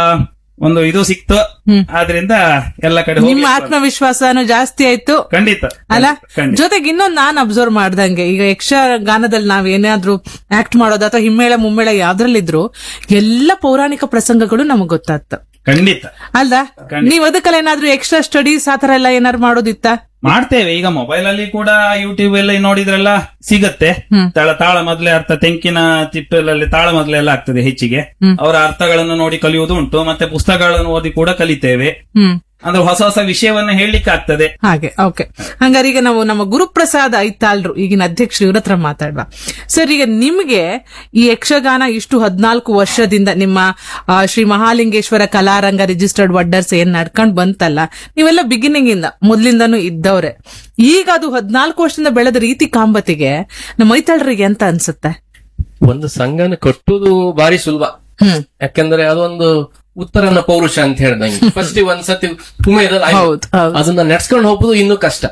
ಒಂದು ಇದು ಸಿಕ್ತು. ಹ್ಮ್. ಆದ್ರಿಂದ ಎಲ್ಲ ಕಡೆ ಹೋಗಿ ನಿಮ್ಮ ಆತ್ಮವಿಶ್ವಾಸನು ಜಾಸ್ತಿ ಆಯ್ತು ಖಂಡಿತ ಅಲ್ಲ? ಖಂಡಿತ. ಜೊತೆಗೆ ಇನ್ನೊಂದು ನಾನ್ ಅಬ್ಸರ್ವ್ ಮಾಡ್ದಂಗೆ, ಈಗ ಯಕ್ಷಗಾನದಲ್ಲಿ ನಾವ್ ಏನಾದ್ರೂ ಆಕ್ಟ್ ಮಾಡೋದು ಅಥವಾ ಹಿಮ್ಮೇಳ ಮುಮ್ಮೇಳ ಯಾವ್ದ್ರಲ್ಲಿದ್ರು ಎಲ್ಲ ಪೌರಾಣಿಕ ಪ್ರಸಂಗಗಳು ನಮಗ್ ಗೊತ್ತಾಗ್ತ ಖಂಡಿತ ಅಲ್ದ? ನೀವ್ ಅದಕ್ಕೆಲ್ಲ ಏನಾದ್ರೂ ಎಕ್ಸ್ಟ್ರಾ ಸ್ಟಡೀಸ್ ಆತರ ಎಲ್ಲ ಏನಾದ್ರು ಮಾಡೋದಿತ್ತ? ಮಾಡ್ತೇವೆ. ಈಗ ಮೊಬೈಲ್ ಅಲ್ಲಿ ಕೂಡ ಯೂಟ್ಯೂಬ್ ಎಲ್ಲ ನೋಡಿದ್ರೆಲ್ಲ ಸಿಗತ್ತೆ. ಹ್ಮ್. ತಾಳ ತಾಳ ಮೊದಲೇ ಅರ್ಥ, ತೆಂಕಿನ ತಿಪ್ಪಲಲ್ಲಿ ತಾಳ ಮೊದಲೆಲ್ಲ ಆಗ್ತದೆ ಹೆಚ್ಚಿಗೆ. ಹ್ಮ್. ಅವರ ಅರ್ಥಗಳನ್ನು ನೋಡಿ ಕಲಿಯುವುದು ಉಂಟು, ಮತ್ತೆ ಪುಸ್ತಕಗಳನ್ನು ಓದಿ ಕೂಡ ಕಲಿತೇವೆ. ಹ್ಮ್ ಅಂದ್ರೆ ಹೊಸ ಹೊಸ ವಿಷಯವನ್ನ ಹೇಳಲಿಕ್ಕೆ ಆಗ್ತದೆ. ಹಾಗೆ. ಓಕೆ, ಹಂಗಾರೆ ಈಗ ನಾವು ನಮ್ಮ ಗುರುಪ್ರಸಾದ್ ಐತಾಳ್ರು ಈಗಿನ ಅಧ್ಯಕ್ಷರು ಇವ್ರ ಹತ್ರ ಮಾತಾಡುವ. ಸರ್, ಈಗ ನಿಮ್ಗೆ ಈ ಯಕ್ಷಗಾನ ಇಷ್ಟು ಹದ್ನಾಲ್ಕು ವರ್ಷದಿಂದ ನಿಮ್ಮ ಆ, ಶ್ರೀ ಮಹಾಲಿಂಗೇಶ್ವರ ಕಲಾರಂಗ ರಿಜಿಸ್ಟರ್ಡ್ ವಡ್ಡರ್ಸ್ ಏನ್ ನಡ್ಕೊಂಡ್ ಬಂತಲ್ಲ, ನೀವೆಲ್ಲ ಬಿಗಿನಿಂಗ್ ಇಂದ ಮೊದ್ಲಿಂದಾನು ಇದ್ದವ್ರೆ. ಈಗ ಅದು ಹದ್ನಾಲ್ಕು ವರ್ಷದಿಂದ ಬೆಳೆದ ರೀತಿ ಕಾಂಬತಿಗೆ ನಮ್ಮ ಐತಾಳ್ರಿಗೆ ಅಂತ ಅನ್ಸುತ್ತೆ? ಒಂದು ಸಂಘನ ಕಟ್ಟುದು ಬಾರಿ ಸುಲಭ. ಹ್ಮ್ ಯಾಕಂದ್ರೆ ಅದೊಂದು ಉತ್ತರನ ಪೌರುಷ ಅಂತ ಹೇಳ್ದಂಗೆ ಫಸ್ಟ್ ಒಂದ್ಸತಿ ಉಮೇದಲ್ಲಿ ಆಯ್ತು. ಹೌದು, ಹೌದು. ಅದನ್ನ ನೆಡ್ಸ್ಕೊಂಡು ಹೋಗುದು ಇನ್ನೂ ಕಷ್ಟ.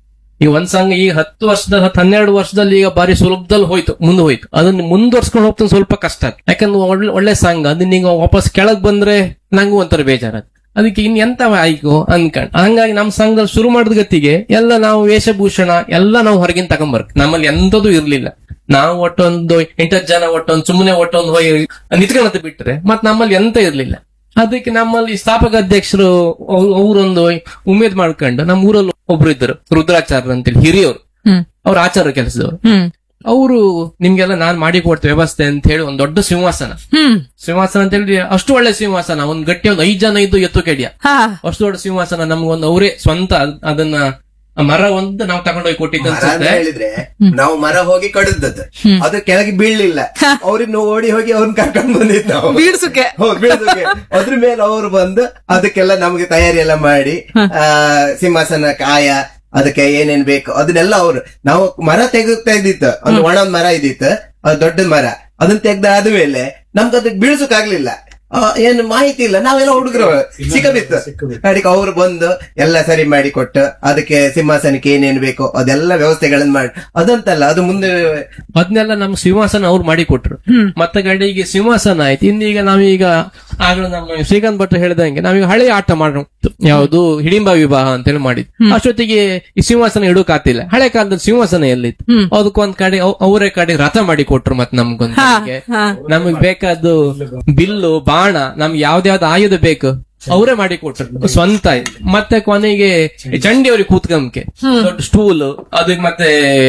ಈ ಒಂದ್ ಸಂಘ ಈಗ ಹತ್ತು ವರ್ಷದ ಹತ್ತು ಹನ್ನೆರಡು ವರ್ಷದಲ್ಲಿ ಈಗ ಬಾರಿ ಸುಲಭದಲ್ಲಿ ಹೋಯ್ತು, ಮುಂದೆ ಹೋಯ್ತು. ಅದನ್ನ ಮುಂದುವರ್ಸ್ಕೊಂಡು ಹೋಗ್ತಾನೆ ಸ್ವಲ್ಪ ಕಷ್ಟ. ಯಾಕಂದ್ರೆ ಒಳ್ಳೆ ಒಳ್ಳೆ ಸಂಘ ಅದನ್ನ ಈಗ ವಾಪಸ್ ಕೆಳಗ್ ಬಂದ್ರೆ ನಂಗೂ ಒಂಥರ ಬೇಜಾರ. ಅದಕ್ಕೆ ಇನ್ ಎಂತ ಆಯ್ತು ಅನ್ಕಂಡ್ ಹಂಗಾಗಿ ನಮ್ ಸಂಘದಲ್ಲಿ ಶುರು ಮಾಡಿದ ಗತಿಗೆ ಎಲ್ಲ ನಾವು ವೇಷಭೂಷಣ ಎಲ್ಲ ನಾವು ಹೊರಗಿನ ತಗೊಂಬರ್ಕ್. ನಮ್ಮಲ್ಲಿ ಎಂತದೂ ಇರ್ಲಿಲ್ಲ. ನಾವು ಒಟ್ಟೊಂದು ಎಂಟತ್ತು ಜನ ಒಟ್ಟೊಂದು ಸುಮ್ಮನೆ ಒಟ್ಟೊಂದು ಹೋಗಿ ನಿಂತ್ಕೊಂಡಂತ ಬಿಟ್ರೆ ಮತ್ ನಮ್ಮಲ್ಲಿ ಎಂತ ಇರ್ಲಿಲ್ಲ. ಅದಕ್ಕೆ ನಮ್ಮಲ್ಲಿ ಸ್ಥಾಪಕ ಅಧ್ಯಕ್ಷರು ಅವರೊಂದು ಉಮೇದ್ ಮಾಡ್ಕೊಂಡು ನಮ್ಮ ಊರಲ್ಲಿ ಒಬ್ರು ಇದ್ದರು, ರುದ್ರಾಚಾರ್ಯ ಅಂತೇಳಿ ಹಿರಿಯವರು, ಹ್ಮ್ ಅವ್ರ ಆಚಾರ ಕೆಲಸದವರು. ಹ್ಮ್ ಅವರು ನಿಮ್ಗೆಲ್ಲ ನಾನ್ ಮಾಡಿ ಕೊಡ್ತೇವೆ ವ್ಯವಸ್ಥೆ ಅಂತ ಹೇಳಿ ಒಂದ್ ದೊಡ್ಡ ಸಿಂಹಾಸನ ಹ್ಮ್ ಸಿಂಹಾಸನ ಅಂತ ಹೇಳಿ ಅಷ್ಟು ಒಳ್ಳೆ ಸಿಂಹಾಸನ, ಒಂದ್ ಗಟ್ಟಿ ಒಂದ್ ಐದ್ ಜನ ಇದ್ದು ಎತ್ತು ಕೆಡಿಯ ಹಾ ಅಷ್ಟು ದೊಡ್ಡ ಸಿಂಹಾಸನ ನಮ್ಗೊಂದು ಅವರೇ ಸ್ವಂತ ಅದ್- ಅದನ್ನ ಆ ಮರ ಒಂದು ನಾವು ತಗೊಂಡೋಗಿ ಕೊಟ್ಟಿದ್ದು ಮರ ಅಂತ ಅನ್ಸುತ್ತೆ. ಹೇಳಿದ್ರೆ ನಾವು ಮರ ಹೋಗಿ ಕಡಿದದ್ದು, ಅದು ಕೆಳಗೆ ಬೀಳ್ಲಿಲ್ಲ. ಅವ್ರನ್ನ ಓಡಿ ಹೋಗಿ ಅವ್ರನ್ನ ಕರ್ಕೊಂಡ್ ಬಂದಿದ್ದು ನಾವು ಬೀಡ್ಸುಕೆ. ಹೌದು, ಬೀಳ್ಸುಕೆ. ಅದ್ರ ಮೇಲೆ ಅವ್ರು ಬಂದು ಅದಕ್ಕೆಲ್ಲ ನಮ್ಗೆ ತಯಾರಿ ಎಲ್ಲ ಮಾಡಿ ಆ ಸಿಂಹಾಸನ ಕಾಯ ಅದಕ್ಕೆ ಏನೇನ್ ಬೇಕು ಅದನ್ನೆಲ್ಲ ಅವ್ರು, ನಾವು ಮರ ತೆಗೆದು ತೆಗ್ದಿತ್ತು, ಒಂದು ಒಣ ಮರ ಇದ್ದಿತ್ತು, ಅದು ದೊಡ್ಡ ಮರ. ಅದನ್ನ ತೆಗ್ದ ಆದ್ಮೇಲೆ ನಮ್ಗೆ ಅದಕ್ಕೆ ಬೀಳ್ಸಕ್ಕಾಗ್ಲಿಲ್ಲ. ಆ, ಏನು ಮಾಹಿತಿ ಇಲ್ಲ, ನಾವೆಲ್ಲ ಹುಡುಗರು ಸಿಕ್ಕಬಿತ್ತು. ಅದಕ್ಕೆ ಅವ್ರು ಬಂದು ಎಲ್ಲ ಸರಿ ಮಾಡಿ ಕೊಟ್ಟು ಅದಕ್ಕೆ ಸಿಂಹಾಸನಕ್ಕೆ ಏನೇನು ಬೇಕೋ ಅದೆಲ್ಲ ವ್ಯವಸ್ಥೆಗಳನ್ನ ಮಾಡಿ ಅದಂತಲ್ಲ ಅದು ಮುಂದೆ ಅದನ್ನೆಲ್ಲ ನಮ್ ಸಿಂಹಾಸನ ಅವ್ರು ಮಾಡಿ ಕೊಟ್ರು. ಮತ್ತೆ ಕಡೆಗೆ ಸಿಂಹಾಸನ ಆಯ್ತು. ಇನ್ನೀಗ ನಾವೀಗ ಆಗ್ಲೂ ನಮ್ಮ ಶ್ರೀಕಾಂತ್ ಭಟ್ರು ಹೇಳಿದಂಗೆ ನಾವೀಗ ಹಳೆ ಆಟ ಮಾಡೋದು ಯಾವುದು ಹಿಡಿಂಬ ವಿವಾಹ ಅಂತೇಳಿ ಮಾಡಿದ್ವಿ. ಅಷ್ಟೊತ್ತಿಗೆ ಈ ಸಿಂಹಾಸನ ಇಡೋಕಾತಿಲ್ಲ. ಹಳೆ ಕಾಲದಲ್ಲಿ ಸಿಂಹಾಸನ ಎಲ್ಲಿತ್ತು, ಅದಕ್ಕೊಂದ್ ಕಡೆ ಅವ್- ಅವರೇ ಕಡೆ ರಥ ಮಾಡಿ ಕೊಟ್ರು. ಮತ್ತೆ ನಮ್ಗೊಂದ್ ಕಡೆಗೆ ನಮಗ್ ಬೇಕಾದ್ದು ಬಿಲ್ಲು ಬಾಣ ನಮ್ಗೆ ಯಾವ್ದ್ಯಾವ್ದು ಆಯುಧ ಬೇಕು ಅವರೇ ಮಾಡಿ ಕೊಟ್ರು ಸ್ವಂತ. ಮತ್ತೆ ಕೊನೆಗೆ ಚಂಡಿ ಅವ್ರಿಗೆ ಕೂತ್ಕಂಕೆ ದೊಡ್ಡ ಸ್ಟೂಲ್ ಅದಕ್ಕೆ ಮತ್ತೆ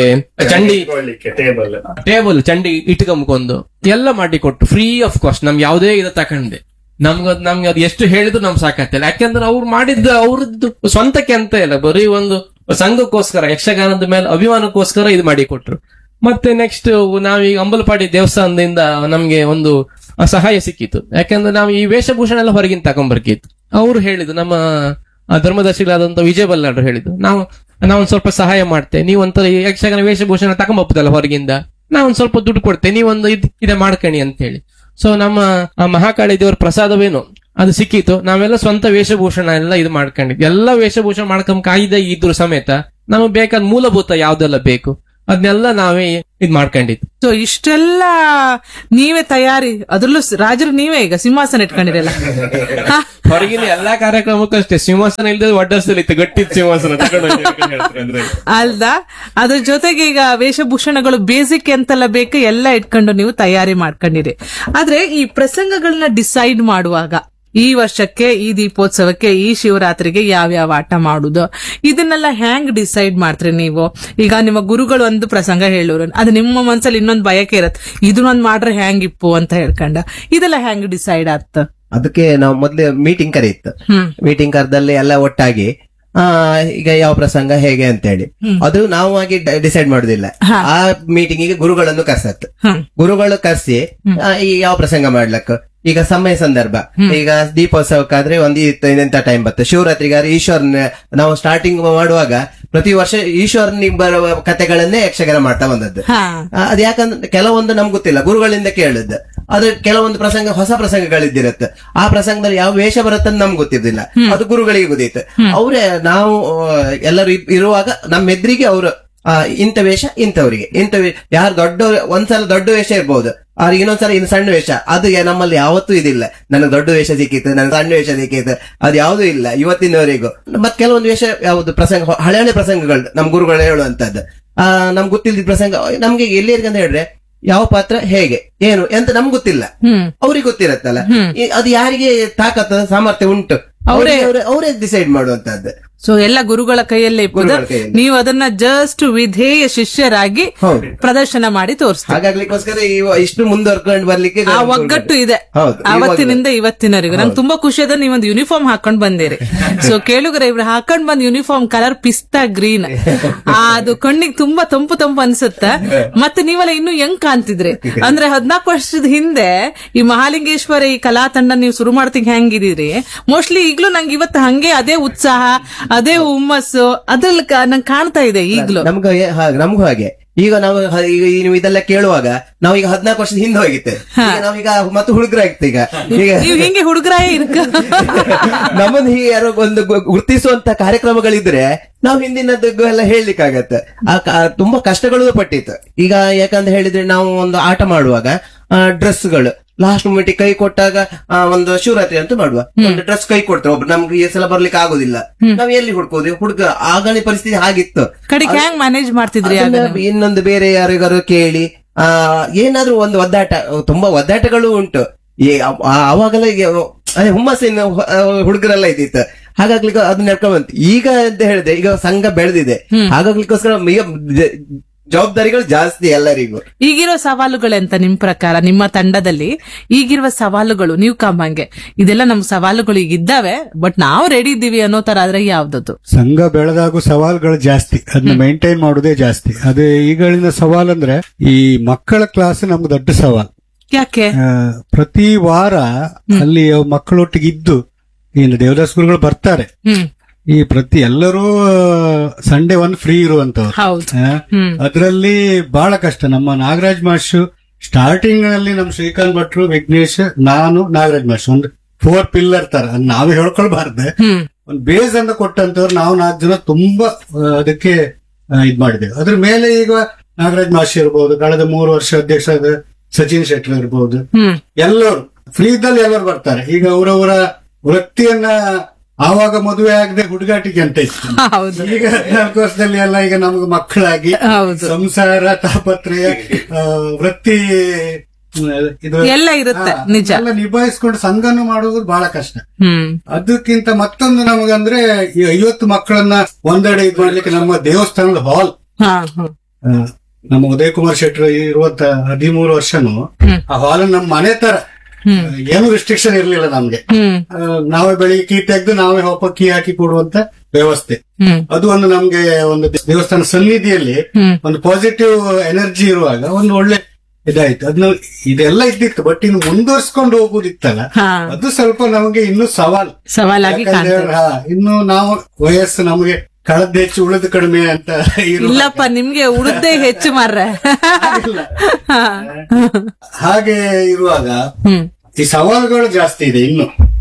ಚಂಡಿ ಟೇಬಲ್ ಚಂಡಿ ಇಟ್ಕೊಂಬ್ಕೊಂಡು ಎಲ್ಲ ಮಾಡಿ ಕೊಟ್ರು ಫ್ರೀ ಆಫ್ ಕಾಸ್ಟ್. ನಮ್ಗೆ ಯಾವ್ದೇ ಇದು ತಕೊಂಡೆ ನಮ್ಗ ನಮ್ಗೆ ಅದು ಎಷ್ಟು ಹೇಳಿದ್ರು ನಮ್ ಸಾಕಾಗ್ತಿಲ್ಲ. ಯಾಕಂದ್ರೆ ಅವ್ರು ಮಾಡಿದ್ದ ಅವ್ರದ್ದು ಸ್ವಂತಕ್ಕೆ ಅಂತ ಇಲ್ಲ, ಬರೀ ಒಂದು ಸಂಘಕ್ಕೋಸ್ಕರ ಯಕ್ಷಗಾನದ ಮೇಲೆ ಅಭಿಮಾನಕ್ಕೋಸ್ಕರ ಇದು ಮಾಡಿ ಕೊಟ್ರು. ಮತ್ತೆ ನೆಕ್ಸ್ಟ್ ನಾವೀಗ ಅಂಬಲಪಾಡಿ ದೇವಸ್ಥಾನದಿಂದ ನಮ್ಗೆ ಒಂದು ಸಹಾಯ ಸಿಕ್ಕಿತ್ತು. ಯಾಕಂದ್ರೆ ನಾವು ಈ ವೇಷಭೂಷಣ ಎಲ್ಲ ಹೊರಗಿನ ತಗೊಂಡ್ಬರ್ಕಿತ್ತು. ಅವ್ರು ಹೇಳಿದ್ರು, ನಮ್ಮ ಧರ್ಮದರ್ಶಿಗಳಾದಂತ ವಿಜಯ ಬಲ್ಲಾಡ್ರು ಹೇಳಿದ್ರು, ನಾವು ನಾವೊಂದ್ ಸ್ವಲ್ಪ ಸಹಾಯ ಮಾಡ್ತೇವೆ, ನೀವೊಂಥರ ಯಕ್ಷಗಾನ ವೇಷಭೂಷಣ ತಗೊಂಬಪ್ಪದಲ್ಲ ಹೊರಗಿಂದ, ನಾವೊಂದ್ ಸ್ವಲ್ಪ ದುಡ್ಡು ಕೊಡ್ತೇವೆ, ನೀವೊಂದು ಇದ್ ಇದೆ ಮಾಡ್ಕಣಿ ಅಂತ ಹೇಳಿ. ಸೊ ನಮ್ಮ ಮಹಾಕಾಳಿ ದೇವರ ಪ್ರಸಾದವೇನು ಅದು ಸಿಕ್ಕಿತ್ತು. ನಾವೆಲ್ಲ ಸ್ವಂತ ವೇಷಭೂಷಣ ಎಲ್ಲ ಇದು ಮಾಡ್ಕೊಂಡಿದ್ವಿ. ಎಲ್ಲ ವೇಷಭೂಷಣ ಮಾಡ್ಕೊಂಡ್ ಕಾಯ್ದೆ ಇದ್ರು ಸಮೇತ ನಮಗ್ ಬೇಕಾದ ಮೂಲಭೂತ ಯಾವ್ದೆಲ್ಲ ಬೇಕು ಅದನ್ನೆಲ್ಲ ನಾವೇ ಇದ್ ಮಾಡ್ಕೊಂಡಿದ್ವಿ. ಸೊ ಇಷ್ಟೆಲ್ಲ ನೀವೇ ತಯಾರಿ, ಅದ್ರಲ್ಲೂ ಸ- ರಾಜರು ನೀವೇ ಈಗ ಸಿಂಹಾಸನ ಇಟ್ಕೊಂಡಿರಲ್ಲ. ಹೊರಗಿನ ಎಲ್ಲಾ ಕಾರ್ಯಕ್ರಮಕ್ಕೂ ಅಷ್ಟೇ ಸಿಂಹಾಸನ ಇಲ್ದ ಒಡ್ಡರ್ಸಲ್ಲಿ ಇತ್ತು ಗಟ್ಟಿದ್ ಸಿಂಹಾಸನ ತಗೊಂಡು ಹೋಗಿ ಅಂತ ಹೇಳ್ತಾರೆ ಅಂದ್ರೆ. ಅಲ್ದಾ, ಅದ್ರ ಜೊತೆಗೆ ಈಗ ವೇಷಭೂಷಣಗಳು ಬೇಸಿಕ್ ಎಂತೆಲ್ಲ ಬೇಕು ಎಲ್ಲ ಇಟ್ಕೊಂಡು ನೀವು ತಯಾರಿ ಮಾಡ್ಕೊಂಡಿರಿ. ಆದ್ರೆ ಈ ಪ್ರಸಂಗಗಳನ್ನ ಡಿಸೈಡ್ ಮಾಡುವಾಗ ಈ ವರ್ಷಕ್ಕೆ, ಈ ದೀಪೋತ್ಸವಕ್ಕೆ, ಈ ಶಿವರಾತ್ರಿಗೆ ಯಾವ್ಯಾವ ಆಟ ಮಾಡುದು ಇದನ್ನೆಲ್ಲ ಹ್ಯಾಂಗ್ ಡಿಸೈಡ್ ಮಾಡ್ತೀರಿ ನೀವು? ಈಗ ನಿಮ್ಮ ಗುರುಗಳು ಒಂದು ಪ್ರಸಂಗ ಹೇಳೋರು, ಅದು ನಿಮ್ಮ ಮನ್ಸಲ್ಲಿ ಇನ್ನೊಂದು ಬಯಕೆ ಇರತ್, ಇದನ್ನೊಂದ್ ಮಾಡ್ರೆ ಹ್ಯಾಂಗಿಪ್ಪು ಅಂತ ಹೇಳ್ಕೊಂಡ, ಇದೆಲ್ಲ ಹ್ಯಾಂಗ್ ಡಿಸೈಡ್ ಆತ? ಅದಕ್ಕೆ ನಾವು ಮೊದ್ಲು ಮೀಟಿಂಗ್ ಕರೆಯಿತ್ತು. ಹ್ಮ್ ಮೀಟಿಂಗ್ ಕರೆದಲ್ಲಿ ಎಲ್ಲ ಒಟ್ಟಾಗಿ ಆ ಈಗ ಯಾವ ಪ್ರಸಂಗ ಹೇಗೆ ಅಂತ ಹೇಳಿ ಅದು ನಾವು ಆಗಿ ಡಿಸೈಡ್ ಮಾಡುದಿಲ್ಲ. ಆ ಮೀಟಿಂಗಿಗೆ ಗುರುಗಳನ್ನು ಕರ್ಸತ್. ಹ್ಮ್ ಗುರುಗಳು ಕರ್ಸಿ ಆ, ಈ ಯಾವ ಪ್ರಸಂಗ ಮಾಡ್ಲಕ್ಕ, ಈಗ ಸಮಯ ಸಂದರ್ಭ, ಈಗ ದೀಪೋತ್ಸವಕ್ಕಾದ್ರೆ ಒಂದು ಇಂತ ಟೈಮ್ ಬರುತ್ತೆ. ಶಿವರಾತ್ರಿಗಾದ್ರೆ ಈಶ್ವರನ ನಾವು ಸ್ಟಾರ್ಟಿಂಗ್ ಮಾಡುವಾಗ ಪ್ರತಿ ವರ್ಷ ಈಶ್ವರನಿಗೆ ಬರುವ ಕಥೆಗಳನ್ನೇ ಯಕ್ಷಗಾನ ಮಾಡ್ತಾ ಬಂದದ್ದು. ಹಾ ಆ, ಅದ್ ಯಾಕಂದ್ರೆ ಕೆಲವೊಂದು ನಮ್ಗೆ ಗೊತ್ತಿಲ್ಲ, ಗುರುಗಳಿಂದ ಕೇಳಿದ್ದು. ಅದು ಕೆಲವೊಂದು ಪ್ರಸಂಗ ಹೊಸ ಪ್ರಸಂಗಗಳಿದ್ದಿರತ್ತೆ. ಆ ಪ್ರಸಂಗದಲ್ಲಿ ಯಾವ ವೇಷ ಬರುತ್ತಂತ ನಮ್ಗೆ ಗೊತ್ತಿರ್ಲಿಲ್ಲ, ಅದು ಗುರುಗಳಿಗೆ ಗೊತ್ತಿತ್ತು. ಅವರೇ ನಾವು ಆ, ಎಲ್ಲರೂ ಇ- ಇರುವಾಗ ನಮ್ಮ ಎದುರಿಗೆ ಅವರು ಇಂಥ ವೇಷ ಇಂಥವ್ರಿಗೆ ಇಂಥ ಯಾರು ದೊಡ್ಡ ಒಂದ್ಸಲ ದೊಡ್ಡ ವೇಷ ಇರ್ಬೋದು, ಅವ್ರಿಗೆ ಇನ್ನೊಂದ್ಸಲ ಇನ್ನು ಸಣ್ಣ ವೇಷ. ಅದು ಯಾ- ನಮ್ಮಲ್ಲಿ ಯಾವತ್ತೂ ಇದಿಲ್ಲ. ನನಗೆ ದೊಡ್ಡ ವೇಷ ಸಿಕ್ಕಿತ್ತು, ನನಗೆ ಸಣ್ಣ ವೇಷ ಸಿಕ್ಕಿತ್ತು, ಅದು ಯಾವ್ದು ಇಲ್ಲ ಇವತ್ತಿನವರೆಗೂ. ಮತ್ ಕೆಲವೊಂದು ವೇಷ ಯಾವ್ದು ಪ್ರಸಂಗ ಹಳೆ ಹಳೆ ಪ್ರಸಂಗಗಳು ನಮ್ ಗುರುಗಳು ಹೇಳುವಂತದ್ದು. ಆ ನಮ್ಗೆ ಗೊತ್ತಿಲ್ದ ಪ್ರಸಂಗ ನಮ್ಗೆ ಎಲ್ಲಿರ್ಗೆ ಅಂತ ಹೇಳಿದ್ರೆ ಯಾವ ಪಾತ್ರ ಹೇಗೆ ಏನು ಎಂತ ನಮ್ಗೆ ಗೊತ್ತಿಲ್ಲ, ಹ್ಮ್ ಅವ್ರಿಗೆ ಗೊತ್ತಿರತ್ತಲ್ಲ. ಈ- ಅದು ಯಾರಿಗೆ ತಾಕತ್ತ ಸಾಮರ್ಥ್ಯ ಉಂಟು ಅವರೇ ಅವರೇ ಡಿಸೈಡ್ ಮಾಡುವಂತದ್ದು. ಸೊ ಎಲ್ಲ ಗುರುಗಳ ಕೈಯಲ್ಲೇ ಇಪ್ಪದ, ಗುರುಗಳ ಕೈಯಲ್ಲಿ. ನೀವು ಅದನ್ನ ಜಸ್ಟ್ ವಿಧೇಯ ಶಿಷ್ಯರಾಗಿ ಹೌದು. ಪ್ರದರ್ಶನ ಮಾಡಿ ತೋರಿಸ್ತೀವಿ. ಹಾಗಾಗ್ಲಿಕ್ಕೋಸ್ಕರ ಇವ- ಇಷ್ಟು ಮುಂದುವರ್ಕೊಂಡು ಬರ್ಲಿಕ್ಕೆ ಆ ಒಗ್ಗಟ್ಟು ಇದೆ ಹೌದು. ಅವತ್ತಿನಿಂದ ಇವತ್ತಿನವರೆಗೂ. ನಂಗೆ ತುಂಬಾ ಖುಷಿ ಅದ ನೀವೊಂದು ಯೂನಿಫಾರ್ಮ್ ಹಾಕೊಂಡ್ ಬಂದಿರಿ. ಸೊ ಕೇಳುಗರೆ, ಇವ್ರು ಹಾಕೊಂಡ್ ಬಂದ್ ಯೂನಿಫಾರ್ಮ್ ಕಲರ್ ಪಿಸ್ತಾ ಗ್ರೀನ್, ಅದು ಕಣ್ಣಿಗೆ ತುಂಬಾ ತಂಪು ತಂಪು ಅನ್ಸುತ್ತ. ಮತ್ತೆ ನೀವೆಲ್ಲ ಇನ್ನು ಹೆಂಗ್ ಕಾಣ್ತಿದ್ರಿ ಅಂದ್ರೆ ಹದ್ನಾಲ್ಕು ವರ್ಷದ ಹಿಂದೆ ಈ ಮಹಾಲಿಂಗೇಶ್ವರ ಈ ಕಲಾ ತಂಡ ನೀವು ಶುರು ಮಾಡ್ತಿಗ್ ಹೆಂಗಿದೀರಿ, ಮೋಸ್ಟ್ಲಿ ಈಗ್ಲೂ ನಂಗೆ ಇವತ್ತು ಹಂಗೆ ಅದೇ ಉತ್ಸಾಹ, ಅದೇ ಹುಮ್ಮಸ್ಸು ಅದ್ರಲ್ಲಿ ಕ- ನಂಗೆ ಕಾಣ್ತಾ ಇದೆ ಈಗ್ಲೂ. ನಮ್ಗೂ ಹಾಗೆ ನಮಗೂ ಹಾಗೆ. ಈಗ ನಾವು ಹ- ಈಗ ಈ ನೀವು ಇದೆಲ್ಲ ಕೇಳುವಾಗ ನಾವು ಈಗ ಹದಿನಾಲ್ಕು ವರ್ಷದ ಹಿಂದೆ ಹೋಗಿತ್ತೆ, ಈಗ ನಾವೀಗ ಮತ್ತೆ ಹುಡುಗರಾಗಿತ್ತು. ಈಗ ಈಗ ನೀವು ಹಿಂಗೆ ಹುಡುಗರಾಯೇ ಇರ್ಕ ನಮ್ಮನ್ನ ಹೀಗೆ ಯಾರೋ ಒಂದು ಗು- ಗುರುತಿಸುವಂತ ಕಾರ್ಯಕ್ರಮಗಳಿದ್ರೆ ನಾವು ಹಿಂದಿನದ್ದು ಎಲ್ಲ ಹೇಳಲಿಕ್ಕಾಗತ್ತೆ. ಆ ಕ- ತುಂಬಾ ಕಷ್ಟಗಳು ಪಟ್ಟಿತ್ತು. ಈಗ ಯಾಕಂತ ಹೇಳಿದ್ರೆ ನಾವು ಒಂದು ಆಟ ಮಾಡುವಾಗ ಡ್ರೆಸ್ಗಳು ಲಾಸ್ಟ್ ಮೂಮೆಂಟ್ ಕೈ ಕೊಟ್ಟಾಗ ಆ, ಒಂದು ಶಿವರಾತ್ರಿ ಅಂತ ಮಾಡುವ ಒಂದು ಡ್ರೆಸ್ ಕೈ ಕೊಡ್ತಾರೆ ಒಬ್ರು, ನಮ್ಗೆ ಈ ಸಲ ಬರ್ಲಿಕ್ಕೆ ಆಗುದಿಲ್ಲ, ನಾವ್ ಎಲ್ಲಿ ಹುಡ್ಕೋದು ಹುಡುಗ ಆಗಲಿ ಪರಿಸ್ಥಿತಿ ಆಗಿತ್ತು. ಕಡೆಗೆ ಹೆಂಗ್ ಮ್ಯಾನೇಜ್ ಮಾಡ್ತಿದ್ರಿ ಆಗ? ಅದನ್ನ ಇನ್ನೊಂದು ಬೇರೆ ಯಾರಿಗಾರು ಕೇಳಿ ಆ ಏನಾದ್ರೂ ಒಂದು ಒದ್ದಾಟ, ತುಂಬಾ ಒದ್ದಾಟಗಳು ಉಂಟು. ಈ ಆ- ಆವಾಗೆಲ್ಲ ಈಗ ಅದೇ ಹುಮ್ಮಸ್ಸಿನ ಹುಡುಗರೆಲ್ಲ ಇದ್ದಿತ್ತು. ಹಾಗಾಗ್ಲಿಕ್ಕೆ ಅದು ನಡ್ಕೊಂಡ್ ಬಂತು. ಈಗ ಅಂತ ಹೇಳಿದ್ರೆ ಈಗ ಸಂಘ ಬೆಳೆದಿದೆ, ಹಾಗಾಗ್ಲಿಕ್ಕೋಸ್ಕರ ಈಗ ಜ- ಜವಾಬ್ದಾರಿಗಳು ಜಾಸ್ತಿ ಎಲ್ಲರಿಗೂ. ಈಗಿರೋ ಸವಾಲುಗಳೆಂತ ನಿಮ್ ಪ್ರಕಾರ ನಿಮ್ಮ ತಂಡದಲ್ಲಿ ಈಗಿರುವ ಸವಾಲುಗಳು? ನೀವು ಕಾಂಬಂಗೆ ಇದೆಲ್ಲ ನಮ್ ಸವಾಲುಗಳು ಈಗ ಇದ್ದಾವೆ, ಬಟ್ ನಾವು ರೆಡಿ ಇದ್ದೀವಿ ಅನ್ನೋ ತರ ಆದ್ರೆ ಯಾವ್ದದ್ದು? ಸಂಘ ಬೆಳೆದಾಗೂ ಸವಾಲುಗಳು ಜಾಸ್ತಿ, ಅದನ್ನ ಮೇಂಟೈನ್ ಮಾಡೋದೇ ಜಾಸ್ತಿ. ಅದೇ ಈಗಳಿನ ಸವಾಲ್ ಅಂದ್ರೆ ಈ ಮಕ್ಕಳ ಕ್ಲಾಸ್ ನಮ್ಗೆ ದೊಡ್ಡ ಸವಾಲ್. ಯಾಕೆ? ಆ, ಪ್ರತಿ ವಾರ ಅಲ್ಲಿ ಮಕ್ಕಳೊಟ್ಟಿಗೆ ಇದ್ದು ಏನು ದೇವದಾಸ್ ಗುರುಗಳು ಬರ್ತಾರೆ, ಹ್ಮ್ ಈ ಪ್ರತಿ ಎಲ್ಲರೂ ಸಂಡೇ ಒನ್ ಫ್ರೀ ಇರುವಂತವ್ರು. ಹೌದು. ಆ, ಅದ್ರಲ್ಲಿ ಬಹಳ ಕಷ್ಟ. ನಮ್ಮ ನಾಗರಾಜ್ ಮಾಸ್ಟರ್ ಸ್ಟಾರ್ಟಿಂಗ್ ನಲ್ಲಿ ನಮ್ ಶ್ರೀಕಾಂತ್ ಭಟ್ರು, ವಿಘ್ನೇಶ್, ನಾನು, ನಾಗರಾಜ್ ಮಾಸ್ಟರ್ ಒಂದು ಫೋರ್ ಪಿಲ್ಲರ್ ತರ ಅದ್ ನಾವೇ ಹೇಳ್ಕೊಳ್ಬಾರ್ದೆ, ಹ್ಮ್ ಒಂದು ಬೇಸ್ ಅನ್ನ ಕೊಟ್ಟಂತವ್ರು ನಾವು ನಾಲ್ಕು ಜನ ತುಂಬಾ ಆ, ಅದಕ್ಕೆ ಆ, ಇದ್ ಮಾಡಿದ್ದೇವೆ. ಅದ್ರ ಮೇಲೆ ಈಗ ನಾಗರಾಜ್ ಮಾಸ್ಟರ್ ಇರ್ಬೋದು, ಕಳೆದ ಮೂರು ವರ್ಷ ಅಧ್ಯಕ್ಷರಾದ ಸಚಿನ್ ಶೆಟ್ಟಿ ಇರ್ಬೋದು, ಹ್ಮ್ ಎಲ್ಲರೂ ಫ್ರೀ ಇದ್ದಲ್ಲಿ ಎಲ್ಲರೂ ಬರ್ತಾರೆ. ಈಗ ಅವರವರ ವೃತ್ತಿಯನ್ನ ಆವಾಗ ಮದುವೆ ಆಗದೆ ಹುಡುಗಾಟಿಕೆ ಅಂತ ಇತ್ತು. ಹೌದು ಈಗ ಹದಿನಾಲ್ಕು ವರ್ಷದಲ್ಲಿ ಎಲ್ಲ ಈಗ ನಮ್ಗೆ ಮಕ್ಕಳಾಗಿ ಹೌದು. ಸಂಸಾರ, ತಾಪತ್ರಯ, ಆ, ವೃತ್ತಿ ಆ, ಇದು ಎಲ್ಲ ಇರುತ್ತೆ, ಆ, ನಿಜ. ಎಲ್ಲ ನಿಭಾಯಿಸ್ಕೊಂಡು ಸಂಘನ ಮಾಡುವುದು ಬಹಳ ಕಷ್ಟ. ಹ್ಮ್ ಅದಕ್ಕಿಂತ ಮತ್ತೊಂದು ನಮಗಂದ್ರೆ ಈ ಐವತ್ತು ಮಕ್ಕಳನ್ನ ಒಂದೆಡೆ ಇದ್ ಮಾಡ್ಲಿಕ್ಕೆ ನಮ್ಮ ದೇವಸ್ಥಾನದ ಹಾಲ್, ಹಾ ಹಾ ನಮ್ಮ ಉದಯ್ ಕುಮಾರ್ ಶೆಟ್ಟಿ ಇರುವಂತ ಹದಿಮೂರು ವರ್ಷನು ಆ ಹಾಲ್ ನಮ್ಮ ಮನೆ ತರ, ಏನು ರಿಸ್ಟ್ರಿಕ್ಷನ್ ಇರ್ಲಿಲ್ಲ ನಮ್ಗೆ. ಹ್ಮ್ ಆ, ನಾವೇ ಬೆಳಿಗ್ಗೆ ಕೀ ತೆಗೆದು ನಾವೇ ಹೋಪ ಕೀ ಹಾಕಿ ಕೊಡುವಂತ ವ್ಯವಸ್ಥೆ. ಹ್ಮ್ ಅದು ಒಂದು ನಮ್ಗೆ ಒಂದು ದೇವಸ್ಥಾನ ಸನ್ನಿಧಿಯಲ್ಲಿ ಹ್ಮ್ ಒಂದು ಪಾಸಿಟಿವ್ ಎನರ್ಜಿ ಇರುವಾಗ ಒಂದು ಒಳ್ಳೆ ಇದಾಯ್ತು. ಅದನ್ನ ಇದೆಲ್ಲ ಇದ್ದಿತ್ತು, ಬಟ್ ಇನ್ನು ಮುಂದುವರ್ಸ್ಕೊಂಡು ಹೋಗುದಿತ್ತಲ್ಲ, ಹಾ ಅದು ಸ್ವಲ್ಪ ನಮಗೆ ಇನ್ನೂ ಸವಾಲ್. ಸವಾಲಾಗಿ ಯಾಕಂದ್ರೆ, ಕಾಣ್ತದೆ. ಹಾ, ಇನ್ನು ನಾವು ವಯಸ್ಸು ನಮಗೆ ಕಳೆದ ಹೆಚ್ಚು ಉಳಿದು ಕಡಿಮೆ ಅಂತ ಇರುವ ಇಲ್ಲಪ್ಪ, ನಿಮ್ಗೆ ಉಳಿದೇ ಹೆಚ್ಚು ಮಾರ್ರೆ. ಹಾಗೆ ಇರುವಾಗ ಹ್ಮ್ ಈ ಸವಾಲುಗಳು ಜಾಸ್ತಿ ಇದೆ ಇನ್ನು.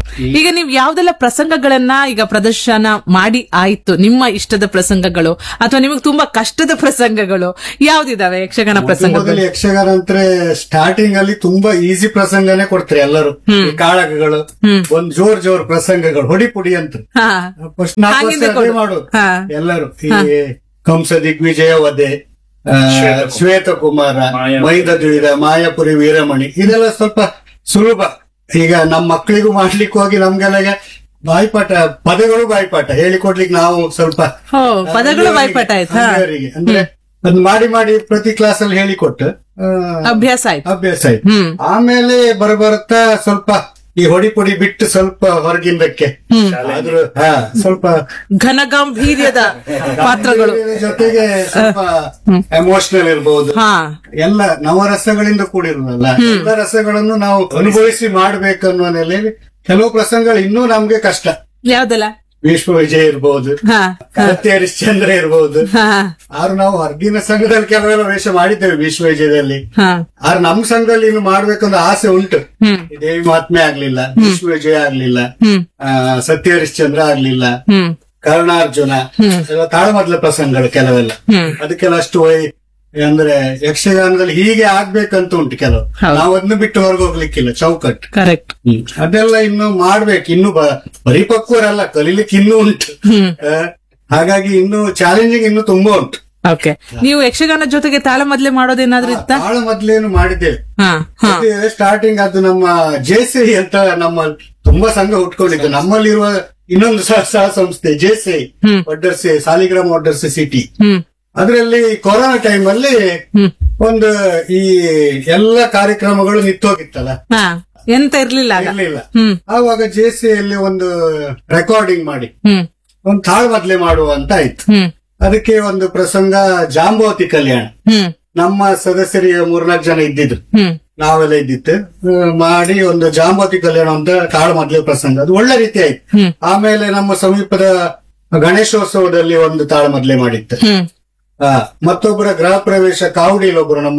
ಈಗ ನೀವು ಯಾವ್ದೆಲ್ಲ ಪ್ರಸಂಗಗಳನ್ನ ಈಗ ಪ್ರದರ್ಶನ ಮಾಡಿ ಆಯ್ತು, ನಿಮ್ಮ ಇಷ್ಟದ ಪ್ರಸಂಗಗಳು ಅಥವಾ ನಿಮಗೆ ತುಂಬಾ ಕಷ್ಟದ ಪ್ರಸಂಗಗಳು ಯಾವ್ದಿದಾವೆ ಯಕ್ಷಗಾನ ಪ್ರಸಂಗಗಳು? ಮೊದಲು ಯಕ್ಷಗಾನ ಅಂದ್ರೆ ಸ್ಟಾರ್ಟಿಂಗ್ ಅಲ್ಲಿ ತುಂಬಾ ಈಸಿ ಪ್ರಸಂಗನೇ ಕೊಡ್ತಾರೆ ಎಲ್ಲರೂ. ಈ ಕಾಳಗಗಳು, ಒಂದ್ ಜೋರ್ ಜೋರ್ ಪ್ರಸಂಗಗಳು, ಹೊಡಿ ಪುಡಿ ಅಂತ ಹಾ. ಫಸ್ಟ್ ನಾಲ್ಕು ಹಾಗಿಂದ ವರ್ಷ ಅದೇ ಕೊಡು. ಮಾಡೋದು ಹಾ. ಎಲ್ಲರೂ. ಈ ಕಂಸ ದಿಗ್ವಿಜಯ ವಧೆ, ಆ, ಶ್ವೇತಕುಮಾರ, ಮಾಯಾಪುರಿ. ಮೈದದುಳಿದ, ಮಾಯಾಪುರಿ ವೀರಮಣಿ, ಇದೆಲ್ಲ ಸ್ವಲ್ಪ ಸುಲಭ. ಈಗ ನಮ್ ಮಕ್ಕಳಿಗೂ ಮಾಡ್ಲಿಕ್ಕೆ ಹೋಗಿ ನಮ್ಗೆಲ್ಲ ಬಾಯ್ಪಾಠ, ಪದಗಳು ಬಾಯ್ಪಾಠ ಹೇಳಿಕೊಡ್ಲಿಕ್ಕೆ ನಾವು ಸ್ವಲ್ಪ ಓ, ಪದಗಳು ಬಾಯ್ಪಾಠ ಆಯ್ತಾ? ಅಲ್ಲಿಯವರೆಗೆ ಅಂದ್ರೆ ಅದ್ ಮಾಡಿ ಮಾಡಿ ಪ್ರತಿ ಕ್ಲಾಸ್ ಅಲ್ಲಿ ಹೇಳಿಕೊಟ್ಟು ಆ, ಅಭ್ಯಾಸ ಆಯ್ತು. ಅಭ್ಯಾಸ ಆಯ್ತು. ಹ್ಮ್. ಆಮೇಲೆ ಬರಬರುತ್ತಾ ಸ್ವಲ್ಪ ಈ ಹೊಡಿ ಪುಡಿ ಬಿಟ್ಟು ಸ್ವಲ್ಪ ಹೊರಗಿಂದಕ್ಕೆ ಆದ್ರೂ ಹಾ ಸ್ವಲ್ಪ ಘನಗಾಂಭೀರ್ಯದ ಪಾತ್ರಗಳು ಜೊತೆಗೆ ಸ್ವಲ್ಪ ಎಮೋಷನಲ್ ಇರಬಹುದು. ಹಾ. ಎಲ್ಲ ನವರಸಗಳಿಂದ ಕೂಡಿರುವುದಲ್ಲ, ಎಲ್ಲ ರಸಗಳನ್ನು ನಾವು ಅನುಭವಿಸಿ ಮಾಡ್ಬೇಕನ್ನುವ ನೆಲೆಯಲ್ಲಿ ಕೆಲವು ಪ್ರಸಂಗಗಳು ಇನ್ನೂ ನಮ್ಗೆ ಕಷ್ಟ. ಯಾವ್ದಲ್ಲ? ವಿಶ್ವ ವಿಜಯ ಇರ್ಬಹುದು, ಹಾ. ಸತ್ಯ ಹರಿಶ್ಚಂದ್ರ ಇರ್ಬಹುದು. ಹಾ. ಆದ್ರೂ ನಾವು ಹೊರಗಿನ ಸಂಘದಲ್ಲಿ ಕೆಲವೆಲ್ಲ ವೇಷ ಮಾಡಿದ್ದೇವೆ ವಿಶ್ವ ವಿಜಯದಲ್ಲಿ. ಹಾ. ಆದ್ರೆ ನಮ್ ಸಂಘದಲ್ಲಿ ಇನ್ನು ಮಾಡ್ಬೇಕಂತ ಆಸೆ ಉಂಟು. ಹ್ಮ್. ಈ ದೇವಿ ಮಹಾತ್ಮೆ ಆಗ್ಲಿಲ್ಲ, ವಿಶ್ವ ವಿಜಯ ಆಗ್ಲಿಲ್ಲ, ಹ್ಮ್. ಆ, ಸತ್ಯ ಹರಿಶ್ಚಂದ್ರ ಆಗ್ಲಿಲ್ಲ, ಹ್ಮ್. ಕರ್ಣಾರ್ಜುನ, ಎಲ್ಲ ತಾಳಮದ್ಲ ಪ್ರಸಂಗಗಳು ಕೆಲವೆಲ್ಲ. ಹ್ಮ್. ಅದಕ್ಕೆಲ್ಲ ಅಷ್ಟು ವೈ ಅಂದ್ರೆ ಯಕ್ಷಗಾನದಲ್ಲಿ ಹೀಗೆ ಆಗ್ಬೇಕಂತ ಉಂಟು ಕೆಲವು. ಹೌದು. ನಾವು ಅದನ್ನ ಬಿಟ್ಟು ಹೊರಗೆ ಹೋಗ್ಲಿಕ್ಕಿಲ್ಲ, ಚೌಕಟ್ಟು. ಕರೆಕ್ಟ್. ಅದೆಲ್ಲ ಇನ್ನು ಮಾಡ್ಬೇಕು. ಇನ್ನು ಬ- ಪರಿಪಕ್ವರಲ್ಲ, ಕಲೀಲಿಕ್ಕೆ ಇನ್ನೂ ಉಂಟು. ಹ್ಮ್. ಆ, ಹಾಗಾಗಿ ಇನ್ನು ಚಾಲೆಂಜಿಂಗ್ ಇನ್ನು ತುಂಬಾ ಉಂಟು. ಓಕೆ. ನೀವು ಯಕ್ಷಗಾನ ಜೊತೆಗೆ ತಾಳಮದ್ಲೆ ಮಾಡೋದೇನಾದ್ರೂ ಇತ್ತಾ? ತಾಳ ಮೊದ್ಲೇನು ಮಾಡಿದ್ದೇವೆ. ಹಾ. ಹಾ. ಸ್ಟಾರ್ಟಿಂಗ್ ಅದು ನಮ್ಮ ಜೆಸಿ ಅಂತ ನಮ್ಮ ತುಂಬಾ ಸಂಘ ಉಟ್ಕೊಂಡಿದ್ದು. ನಮ್ಮಲ್ಲಿರುವ ಇನ್ನೊಂದು ಸಹ ಸಹ ಸಂಸ್ಥೆ ಜೆಸಿ ಹ್ಮ್. ಒಡ್ಡರ್ಸೆ, ಸಾಲಿಗ್ರಾಮ ಒಡ್ಡರ್ಸೆ ಸಿಟಿ. ಹ್ಮ್. ಅದರಲ್ಲಿ ಕೊರೋನಾ ಟೈಮ್ ಅಲ್ಲಿ ಹ್ಮ್. ಒಂದು ಈ ಎಲ್ಲ ಕಾರ್ಯಕ್ರಮಗಳು ನಿಂತೋಗಿತ್ತಲ್ಲ, ಹಾ. ಎಂತ ಇರ್ಲಿಲ್ಲ ಆಗ. ಇರ್ಲಿಲ್ಲ. ಹ್ಮ್. ಆವಾಗ ಜೆಸಿಯಲ್ಲಿ ಒಂದು ರೆಕಾರ್ಡಿಂಗ್ ಮಾಡಿ ಹ್ಮ್. ಒಂದು ತಾಳ್ ಮೊದ್ಲೆ ಮಾಡುವ ಅಂತ ಆಯ್ತು. ಹ್ಮ್. ಅದಕ್ಕೆ ಒಂದು ಪ್ರಸಂಗ ಜಾಂಬವತಿ ಕಲ್ಯಾಣ. ಹ್ಮ್. ನಮ್ಮ ಸದಸ್ಯರಿಗೆ ಮೂರ್ನಾಲ್ಕು ಜನ ಇದ್ದಿದ್ರು, ಹ್ಮ್. ನಾವೆಲ್ಲ ಇದ್ದಿತ್ತು. ಆ, ಮಾಡಿ ಒಂದು ಜಾಂಬವತಿ ಕಲ್ಯಾಣ ಅಂತ ತಾಳ ಮೊದ್ಲೆ ಪ್ರಸಂಗ, ಅದು ಒಳ್ಳೆ ರೀತಿ ಆಯ್ತು. ಹ್ಮ್. ಆಮೇಲೆ ನಮ್ಮ ಸಮೀಪದ ಗಣೇಶೋತ್ಸವದಲ್ಲಿ ಒಂದು ತಾಳ ಮೊದ್ಲೆ ಮಾಡಿತ್ತು. ಹ್ಮ್. ಆ, ಮತ್ತೊಬ್ಬರ ಗೃಹ ಪ್ರವೇಶ ಕಾವಡಿಯಲ್ಲಿ ಒಬ್ರು ನಮ್ಮ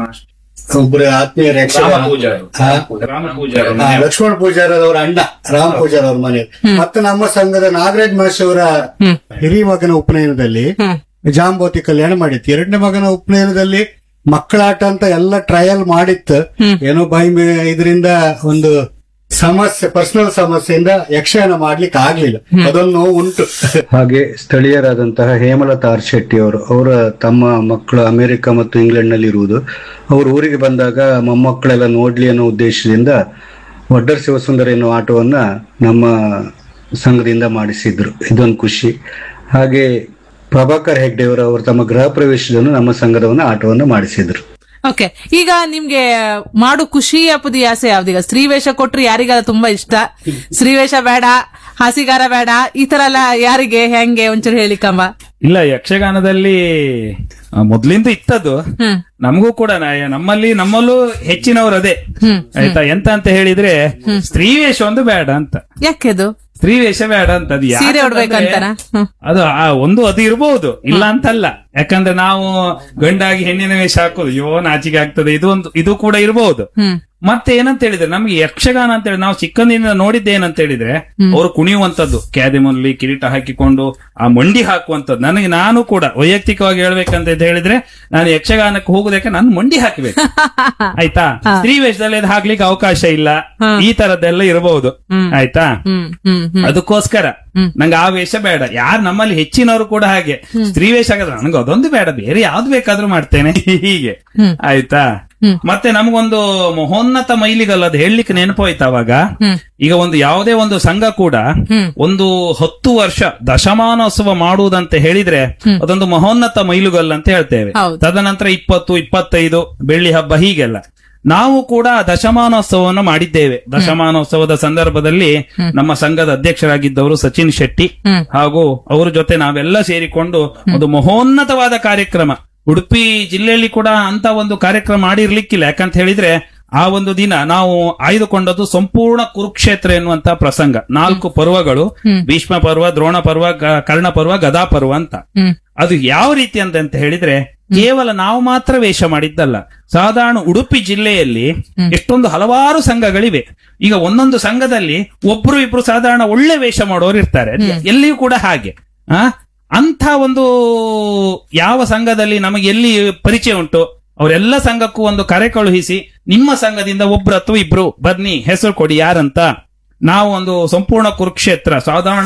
ಒಬ್ರು ಆತ್ಮೀಯ ರಾಮ ಪೂಜಾರಿ. ರಾಮ ಪೂಜಾರಿ. ಲಕ್ಷ್ಮಣ ಪೂಜಾರ ಅವರ ಅಣ್ಣ ರಾಮ್ ಪೂಜಾರ ಅವ್ರ ಮನೆ. ಮತ್ತೆ ನಮ್ಮ ಸಂಘದ ನಾಗರಾಜ್ ಮಾಷ್ ಅವರ ಹಿರಿಯ ಮಗನ ಉಪನಯನದಲ್ಲಿ ಹ್ಮ್. ಜಾಂಬವತಿ ಕಲ್ಯಾಣ ಮಾಡಿತ್ತು. ಎರಡನೇ ಮಗನ ಉಪನಯನದಲ್ಲಿ ಮಕ್ಕಳಾಟ ಅಂತ ಎಲ್ಲ ಟ್ರಯಲ್ ಮಾಡಿತ್ತು. ಏನೋ ಬಾಯಿ ಇದರಿಂದ ಒಂದು ಸಮಸ್ಯೆ, ಪರ್ಸನಲ್ ಸಮಸ್ಯೆಯಿಂದ ಯಕ್ಷಗಾನ ಮಾಡ್ಲಿಕ್ಕೆ ಆಗ್ಲಿಲ್ಲ. ಅದೊಂದು ನೋವು ಉಂಟು. ಹಾಗೆ ಸ್ಥಳೀಯರಾದಂತಹ ಹೇಮಲತಾ ಆರ್ ಶೆಟ್ಟಿ ಅವರು, ಅವರ ತಮ್ಮ ಮಕ್ಕಳು ಅಮೆರಿಕ ಮತ್ತು ಇಂಗ್ಲೆಂಡ್ ನಲ್ಲಿ ಇರುವುದು, ಅವರು ಊರಿಗೆ ಬಂದಾಗ ಮೊಮ್ಮಕ್ಕಳೆಲ್ಲ ನೋಡ್ಲಿ ಅನ್ನೋ ಉದ್ದೇಶದಿಂದ ಒಡ್ಡರ್ ಶಿವಸುಂದರ ಎನ್ನುವ ಆಟವನ್ನ ನಮ್ಮ ಸಂಘದಿಂದ ಮಾಡಿಸಿದ್ರು. ಇದೊಂದು ಖುಷಿ. ಹಾಗೆ ಪ್ರಭಾಕರ್ ಹೆಗ್ಡೆ ಅವರು ಅವರು ತಮ್ಮ ಗೃಹ ಪ್ರವೇಶದನ್ನು ನಮ್ಮ ಸಂಘದವನ್ನ ಆಟವನ್ನು ಮಾಡಿಸಿದ್ರು. ಓಕೆ. ಈಗ ನಿಮ್ಗೆ ಮಾಡು ಖುಷಿಯ ಪುದಿ ಆಸೆ ಯಾವ್ದೀಗ? ಸ್ತ್ರೀವೇಷ ಕೊಟ್ರೆ ಯಾರಿಗಾರ ತುಂಬಾ ಇಷ್ಟ, ಸ್ತ್ರೀವೇಷ ಬೇಡ, ಹಾಸಿಗಾರ ಬೇಡ, ಈ ತರ ಎಲ್ಲ ಯಾರಿಗೆ ಹೆಂಗೆ ಒಂಚೂರು ಹೇಳಿಕಮ್ಮ. ಇಲ್ಲ, ಯಕ್ಷಗಾನದಲ್ಲಿ ಆ, ಮೊದ್ಲಿಂದ ಇತ್ತದು. ಹ್ಮ್. ನಮಗೂ ಕೂಡ ನ- ನಮ್ಮಲ್ಲಿ ನಮ್ಮಲ್ಲೂ ಹೆಚ್ಚಿನವರು ಅದೇ. ಆಯ್ತಾ, ಎಂತ ಅಂತ ಹೇಳಿದ್ರೆ ಸ್ತ್ರೀವೇಷ ಒಂದು ಬೇಡ ಅಂತ. ಯಾಕೆದು? ಸ್ತ್ರೀವೇಷ ಬೇಡ ಅಂತ. ಅದು ಸೀರೆ ಯಾಕಂದ್ರೆ ಉಡ್ಬೇಕಂತಾನ? ಹ್ಮ್. ಅದು ಆ ಒಂದು ಅದು ಇರಬಹುದು, ಇಲ್ಲ ಅಂತಲ್ಲ. ಯಾಕಂದ್ರೆ ನಾವು ಗಂಡಾಗಿ ಹೆಣ್ಣಿನ ವೇಷ ಹಾಕೋದು ಯೋ ನಾಚಿಕೆ ಆಗ್ತದೆ, ಇದು ಒಂದು ಇದು ಕೂಡ ಇರಬಹುದು. ಹ್ಮ್. ಮತ್ತೆ ಏನಂತ ಹೇಳಿದ್ರೆ ನಮ್ಗೆ ಯಕ್ಷಗಾನ ಅಂತ ಹೇಳಿ ನಾವು ಚಿಕ್ಕಂದಿನಿಂದ ನೋಡಿದ್ದೆ ಏನಂತ ಹೇಳಿದ್ರೆ ಅವರು ಕುಣಿಯುವಂತದ್ದು, ಕ್ಯಾದಿಮಲ್ಲಿ ಕಿರೀಟ ಹಾಕಿಕೊಂಡು ಆ ಮಂಡಿ ಹಾಕುವಂತದ್ದು. ನನಗೆ ನಾನು ಕೂಡ ವೈಯಕ್ತಿಕವಾಗಿ ಹೇಳ್ಬೇಕಂತ ಹೇಳಿದ್ರೆ ನಾನು ಯಕ್ಷಗಾನಕ್ಕೆ ಹೋಗುದಕ್ಕೆ ನಾನು ಮಂಡಿ ಹಾಕಬೇಕು. ಆಯ್ತಾ, ಸ್ತ್ರೀ ವೇಷದಲ್ಲಿ ಅದು ಹಾಕ್ಲಿಕ್ಕೆ ಅವಕಾಶ ಇಲ್ಲ. ಈ ತರದ್ದೆಲ್ಲ ಇರಬಹುದು. ಆಯ್ತಾ, ಹ್ಮ್. ಹ್ಮ್. ಹ್ಮ್. ಅದಕ್ಕೋಸ್ಕರ ನಂಗೆ ಆ ವೇಷ ಬೇಡ. ಯಾರು ನಮ್ಮಲ್ಲಿ ಹೆಚ್ಚಿನವರು ಕೂಡ ಹಾಗೆ ಸ್ತ್ರೀ ವೇಷ ಆಗದ, ನನಗೆ ಅದೊಂದು ಬೇಡ, ಬೇರೆ ಯಾವ್ದು ಬೇಕಾದ್ರೂ ಮಾಡ್ತೇನೆ ಹೀಗೆ. ಆಯ್ತಾ, ಮತ್ತೆ ನಮಗೊಂದು ಮಹೋನ್ನತ ಮೈಲಿಗಲ್ಲ ಅದು ಹೇಳಲಿಕ್ಕೆ ನೆನಪೋಯ್ತು ಅವಾಗ. ಈಗ ಒಂದು ಯಾವುದೇ ಒಂದು ಸಂಘ ಕೂಡ ಒಂದು ಹತ್ತು ವರ್ಷ ದಶಮಾನೋತ್ಸವ ಮಾಡುವುದಂತ ಹೇಳಿದ್ರೆ ಅದೊಂದು ಮಹೋನ್ನತ ಮೈಲುಗಲ್ಲ ಅಂತ ಹೇಳ್ತೇವೆ. ತದನಂತರ ಇಪ್ಪತ್ತು ಇಪ್ಪತ್ತೈದು ಬೆಳ್ಳಿ ಹಬ್ಬ ಹೀಗೆಲ್ಲ. ನಾವು ಕೂಡ ದಶಮಾನೋತ್ಸವವನ್ನು ಮಾಡಿದ್ದೇವೆ. ದಶಮಾನೋತ್ಸವದ ಸಂದರ್ಭದಲ್ಲಿ ನಮ್ಮ ಸಂಘದ ಅಧ್ಯಕ್ಷರಾಗಿದ್ದವರು ಸಚಿನ್ ಶೆಟ್ಟಿ ಹಾಗೂ ಅವರ ಜೊತೆ ನಾವೆಲ್ಲ ಸೇರಿಕೊಂಡು ಒಂದು ಮಹೋನ್ನತವಾದ ಕಾರ್ಯಕ್ರಮ, ಉಡುಪಿ ಜಿಲ್ಲೆಯಲ್ಲಿ ಕೂಡ ಅಂತ ಒಂದು ಕಾರ್ಯಕ್ರಮ ಮಾಡಿರ್ಲಿಕ್ಕಿಲ್ಲ. ಯಾಕಂತ ಹೇಳಿದ್ರೆ ಆ ಒಂದು ದಿನ ನಾವು ಆಯ್ದುಕೊಂಡದ್ದು ಸಂಪೂರ್ಣ ಕುರುಕ್ಷೇತ್ರ ಎನ್ನುವಂತ ಪ್ರಸಂಗ. ನಾಲ್ಕು ಪರ್ವಗಳು, ಭೀಷ್ಮ ಪರ್ವ, ದ್ರೋಣ ಪರ್ವ, ಗ- ಕರ್ಣ ಪರ್ವ, ಗದಾ ಪರ್ವ ಅಂತ. ಅದು ಯಾವ ರೀತಿ ಅಂತ ಅಂತ ಹೇಳಿದ್ರೆ ಕೇವಲ ನಾವು ಮಾತ್ರ ವೇಷ ಮಾಡಿದ್ದಲ್ಲ. ಸಾಧಾರಣ ಉಡುಪಿ ಜಿಲ್ಲೆಯಲ್ಲಿ ಎಷ್ಟೊಂದು ಹಲವಾರು ಸಂಘಗಳಿವೆ. ಈಗ ಒಂದೊಂದು ಸಂಘದಲ್ಲಿ ಒಬ್ರು ಇಬ್ರು ಸಾಧಾರಣ ಒಳ್ಳೆ ವೇಷ ಮಾಡೋರು ಇರ್ತಾರೆ, ಎಲ್ಲಿಯೂ ಕೂಡ ಹಾಗೆ. ಆ ಅಂತ ಒಂದು ಯಾವ ಸಂಘದಲ್ಲಿ ನಮಗೆ ಎಲ್ಲಿ ಪರಿಚಯ ಉಂಟು ಅವರೆಲ್ಲ ಸಂಘಕ್ಕೂ ಒಂದು ಕರೆ ಕಳುಹಿಸಿ, ನಿಮ್ಮ ಸಂಘದಿಂದ ಒಬ್ರು ಅಥವಾ ಇಬ್ರು ಬನ್ನಿ, ಹೆಸರು ಕೊಡಿ ಯಾರಂತ. ನಾವು ಒಂದು ಸಂಪೂರ್ಣ ಕುರುಕ್ಷೇತ್ರ ಸಾಧಾರಣ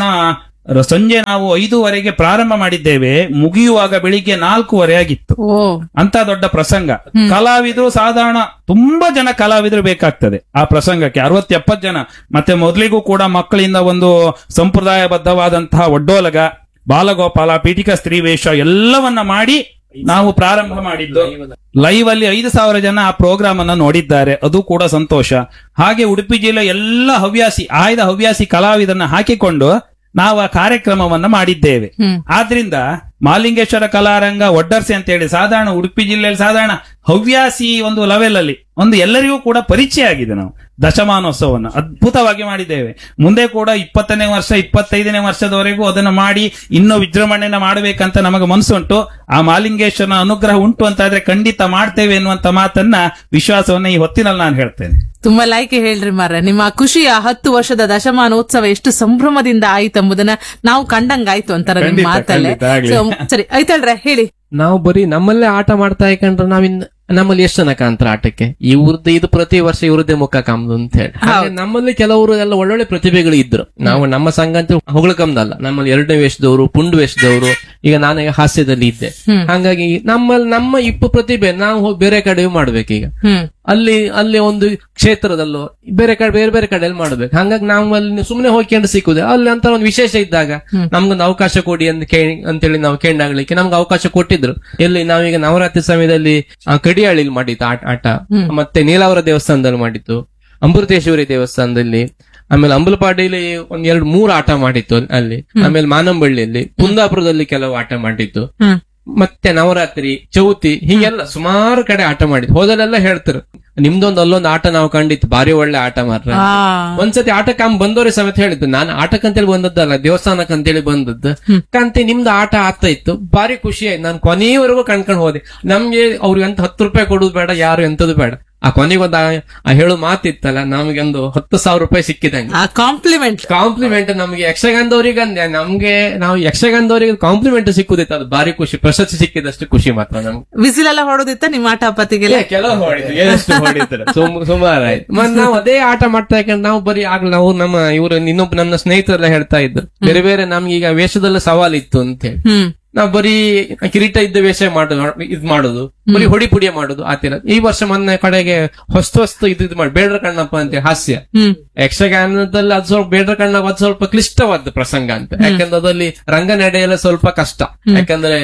ಸಂಜೆ ನಾವು ಐದೂವರೆಗೆ ಪ್ರಾರಂಭ ಮಾಡಿದ್ದೇವೆ, ಮುಗಿಯುವಾಗ ಬೆಳಿಗ್ಗೆ ನಾಲ್ಕೂವರೆ ಆಗಿತ್ತು. ಅಂತ ದೊಡ್ಡ ಪ್ರಸಂಗ. ಕಲಾವಿದರು ಸಾಧಾರಣ ತುಂಬಾ ಜನ ಕಲಾವಿದರು ಬೇಕಾಗ್ತದೆ ಆ ಪ್ರಸಂಗಕ್ಕೆ, ಅರವತ್ತು ಎಪ್ಪತ್ತು ಜನ. ಮತ್ತೆ ಮೊದಲಿಗೂ ಕೂಡ ಮಕ್ಕಳಿಂದ ಒಂದು ಸಂಪ್ರದಾಯಬದ್ಧವಾದಂತಹ ಒಡ್ಡೋಲಗ, ಬಾಲಗೋಪಾಲ, ಪೀಠಿಕಾ ಸ್ತ್ರೀ ವೇಷ ಎಲ್ಲವನ್ನ ಮಾಡಿ ನಾವು ಪ್ರಾರಂಭ ಮಾಡಿದ್ದು. ಲೈವ್ ಅಲ್ಲಿ ಐದು ಸಾವಿರ ಜನ ಆ ಪ್ರೋಗ್ರಾಮ್ ಅನ್ನ ನೋಡಿದ್ದಾರೆ, ಅದು ಕೂಡ ಸಂತೋಷ. ಹಾಗೆ ಉಡುಪಿ ಜಿಲ್ಲೆ ಎಲ್ಲ ಹವ್ಯಾಸಿ ಆಯ್ದ ಹವ್ಯಾಸಿ ಕಲಾವಿದರನ್ನ ಹಾಕಿಕೊಂಡು ನಾವು ಆ ಕಾರ್ಯಕ್ರಮವನ್ನ ಮಾಡಿದ್ದೇವೆ. ಆದ್ರಿಂದ ಮಹಾಲಿಂಗೇಶ್ವರ ಕಲಾರಂಗ ಒಡ್ಡರ್ಸಿ ಅಂತ ಹೇಳಿ ಸಾಧಾರಣ ಉಡುಪಿ ಜಿಲ್ಲೆಯಲ್ಲಿ ಸಾಧಾರಣ ಹವ್ಯಾಸಿ ಒಂದು ಲೆವೆಲ್ ಅಲ್ಲಿ ಒಂದು ಎಲ್ಲರಿಗೂ ಕೂಡ ಪರಿಚಯ ಆಗಿದೆ. ನಾವು ದಶಮಾನೋತ್ಸವವನ್ನು ಅದ್ಭುತವಾಗಿ ಮಾಡಿದ್ದೇವೆ. ಮುಂದೆ ಕೂಡ ಇಪ್ಪತ್ತನೇ ವರ್ಷ ಇಪ್ಪತ್ತೈದನೇ ವರ್ಷದವರೆಗೂ ಅದನ್ನು ಮಾಡಿ ಇನ್ನೂ ವಿಜೃಂಭಣೆಯನ್ನ ಮಾಡಬೇಕಂತ ನಮಗೆ ಮನಸ್ಸುಂಟು. ಆ ಮಹಾಲಿಂಗೇಶ್ವರನ ಅನುಗ್ರಹ ಉಂಟು ಅಂತ ಆದ್ರೆ ಖಂಡಿತ ಮಾಡ್ತೇವೆ ಎನ್ನುವಂತ ಮಾತನ್ನ, ವಿಶ್ವಾಸವನ್ನ ಈ ಹೊತ್ತಿನಲ್ಲಿ ನಾನು ಹೇಳ್ತೇನೆ. ತುಂಬಾ ಲೈಕ್ ಹೇಳ್ರಿ ಮಾರ್ರೆ. ನಿಮ್ಮ ಖುಷಿಯ ಹತ್ತು ವರ್ಷದ ದಶಮಾನೋತ್ಸವ ಎಷ್ಟು ಸಂಭ್ರಮದಿಂದ ಆಯ್ತು ಎಂಬುದನ್ನ ನಾವು ಕಂಡಂಗಾಯ್ತು ಅಂತಾರ ನಿಮ್ಮ ಮಾತಲ್ಲೇ. ಸರಿ ಆಯ್ತಲ್ರ, ಹೇಳಿ. ನಾವು ಬರೀ ನಮ್ಮಲ್ಲೇ ಆಟ ಮಾಡ್ತಾ ಇಕೊಂಡ್ರೆ ನಾವಿನ್ ನಮ್ಮಲ್ಲಿ ಎಷ್ಟು ಜನ ಕಾಣ್ತಾರೆ ಆಟಕ್ಕೆ, ಇವ್ರದ್ದು ಇದು ಪ್ರತಿ ವರ್ಷ ಇವ್ರದ್ದೇ ಮುಖ ಕಾಮ್ದು ಅಂತ ಹೇಳಿ. ಹಾಗೆ ನಮ್ಮಲ್ಲಿ ಕೆಲವರು ಎಲ್ಲ ಒಳ್ಳೊಳ್ಳೆ ಪ್ರತಿಭೆಗಳು ಇದ್ರು. ನಾವು ನಮ್ಮ ಸಂಘ ಅಂತ ಹೊಗಳಕಂದಲ್ಲ, ನಮ್ಮಲ್ಲಿ ಎರಡನೇ ವೇಷದವರು, ಪುಂಡು ವೇಷದವರು, ಈಗ ನಾನೇ ಹಾಸ್ಯದಲ್ಲಿ ಇದ್ದೆ. ಹಾಗಾಗಿ ನಮ್ಮಲ್ಲಿ ನಮ್ಮ ಇಪ್ಪು ಪ್ರತಿಭೆ ನಾವು ಹೋಗಿ ಬೇರೆ ಕಡೆ ಮಾಡ್ಬೇಕೀಗ. ಅಲ್ಲಿ ಅಲ್ಲಿ ಒಂದು ಕ್ಷೇತ್ರದಲ್ಲೋ ಬೇರೆ ಕಡೆ ಬೇರೆ ಬೇರೆ ಕಡೆಯಲ್ಲಿ ಮಾಡ್ಬೇಕು. ಹಾಗಾಗಿ ನಾವು ಅಲ್ಲಿ ಸುಮ್ಮನೆ ಹೋಗ್ಕೊಂಡು ಸಿಕ್ಕುದೆ ಅಲ್ಲಿ ಅಂತ ಒಂದು ವಿಶೇಷ ಇದ್ದಾಗ ನಮ್ಗೊಂದು ಅವಕಾಶ ಕೊಡಿ ಅಂತ ಕೇಳಿ ಅಂತೇಳಿ ನಾವು ಕೇಳಾಗ್ಲಿಕ್ಕೆ ನಮ್ಗೆ ಅವಕಾಶ ಕೊಟ್ಟಿದ್ರು. ಎಲ್ಲಿ ನಾವೀಗ ನವರಾತ್ರಿ ಸಮಯದಲ್ಲಿ ಕಡಿಯಾಳಿಲಿ ಮಾಡಿತ್ತು ಆಟ ಆಟ ಮತ್ತೆ ನೀಲಾವರ ದೇವಸ್ಥಾನದಲ್ಲಿ ಮಾಡಿತ್ತು, ಅಮೃತೇಶ್ವರಿ ದೇವಸ್ಥಾನದಲ್ಲಿ, ಆಮೇಲೆ ಅಂಬಲಪಾಡಿಲಿ ಒಂದ್ ಎರಡು ಮೂರು ಆಟ ಮಾಡಿತ್ತು ಅಲ್ಲಿ, ಆಮೇಲೆ ಮಾನಂಬಳ್ಳಿಯಲ್ಲಿ, ಕುಂದಾಪುರದಲ್ಲಿ ಕೆಲವು ಆಟ ಮಾಡಿತ್ತು, ಮತ್ತೆ ನವರಾತ್ರಿ, ಚೌತಿ, ಹೀಗೆಲ್ಲ ಸುಮಾರು ಕಡೆ ಆಟ ಮಾಡಿದ್ದು. ಹೋದಲ್ಲೆಲ್ಲ ಹೇಳ್ತಾರೆ ನಿಮ್ದೊಂದು ಅಲ್ಲೊಂದು ಆಟ ನಾವು ಕಂಡಿತ್ತು, ಬಾರಿ ಒಳ್ಳೆ ಆಟ ಮಾತ್ರ. ಒಂದ್ಸತಿ ಆಟಕ್ಕೆ ಅಮ್ಮ ಬಂದವ್ರೆ ಸಮೇತ ಹೇಳಿದ್ದು, ನಾನು ಆಟಕ್ಕಂತೇಳಿ ಬಂದದ್ದಲ್ಲ ದೇವಸ್ಥಾನಕ್ಕಂತೇಳಿ ಬಂದದ್ದು ಕಂತೆ ನಿಮ್ದು ಆಟ ಆಗ್ತಾ ಇತ್ತು, ಬಾರಿ ಖುಷಿ ಆಯ್ತು. ನಾನು ಕೊನೆಯವರೆಗೂ ಕಣ್ಕೊಂಡ್ ಹೋದೆ. ನಮ್ಗೆ ಅವ್ರಿಗೆ ಅಂತ ಹತ್ತು ರೂಪಾಯಿ ಕೊಡುದು ಬೇಡ, ಯಾರು ಎಂತದು ಬೇಡ. ಆ ಕೊನೆಗೊಂದು ಆ ಹೇಳು ಮಾತಿತ್ತಲ್ಲ, ನಮ್ಗೆ ಒಂದು ಹತ್ತು ಸಾವಿರ ರೂಪಾಯಿ ಸಿಕ್ಕಿದಂಗೆ ಕಾಂಪ್ಲಿಮೆಂಟ್ ಕಾಂಪ್ಲಿಮೆಂಟ್ ನಮ್ಗೆ ಯಕ್ಷಗಾನದವ್ರಿಗೆ ಅಂದೆ. ನಮ್ಗೆ ನಾವು ಯಕ್ಷಗಾನದವರಿಗೆ ಕಾಂಪ್ಲಿಮೆಂಟ್ ಸಿಕ್ಕುದಿತ್ತು, ಅದು ಬಾರಿ ಖುಷಿ. ಪ್ರಶಸ್ತಿ ಸಿಕ್ಕಿದಷ್ಟು ಖುಷಿ ಮಾತ್ರ ನಮ್ಗೆ. ವಿಸಿಲ್ ಎಲ್ಲ ಹೊಡೋದಿತ್ತ ನಿಮ್ಮ ಆಟ ಪತಿಗೆ? ಕೆಲವು ಹೊಡಿದ್ರು, ಎಷ್ಟು ಹೊಡಿತಾರೆ, ಸುಮಾರು ಆಯ್ತು. ಮತ್ತೆ ನಾವು ಅದೇ ಆಟ ಮಾಡ್ತಾ ಇಕೊಂಡು ನಾವು ಬರೀ ಆಗ್ಲಿ ನಾವು ನಮ್ಮ ಇವರು ಇನ್ನೊಬ್ಬ ನಮ್ಮ ಸ್ನೇಹಿತರೆಲ್ಲ ಹೇಳ್ತಾ ಇದ್ರು, ಬೇರೆ ಬೇರೆ ನಮ್ಗೆ ಈಗ ವೇಷದಲ್ಲ ಸವಾಲಿತ್ತು ಅಂತ ಹೇಳಿ. ನಾವ್ ಬರೀ ಕಿರೀಟ ಇದ್ದ ವೇಷ ಮಾಡೋದು, ಇದ್ ಮಾಡೋದು, ಬರೀ ಹೊಡಿ ಪುಡಿಯ ಮಾಡೋದು ಆತರ. ಈ ವರ್ಷ ಮೊನ್ನೆ ಕಡೆಗೆ ಹೊಸ ಹೊಸ್ತು ಇದು ಇದು ಮಾಡಿ ಬೇಡ್ರ ಕಣ್ಣಪ್ಪ ಅಂತ ಹಾಸ್ಯ ಯಕ್ಷಗಾನದಲ್ಲಿ ಅದು ಸ್ವಲ್ಪ ಬೇಡ್ರ ಕಣ್ಣಪ್ಪ ಅದು ಸ್ವಲ್ಪ ಕ್ಲಿಷ್ಟವಾದ ಪ್ರಸಂಗ ಅಂತ. ಯಾಕಂದ್ರೆ ಅದಲ್ಲಿ ರಂಗ ನಡೆಯಲ್ಲ ಸ್ವಲ್ಪ ಕಷ್ಟ, ಯಾಕಂದ್ರೆ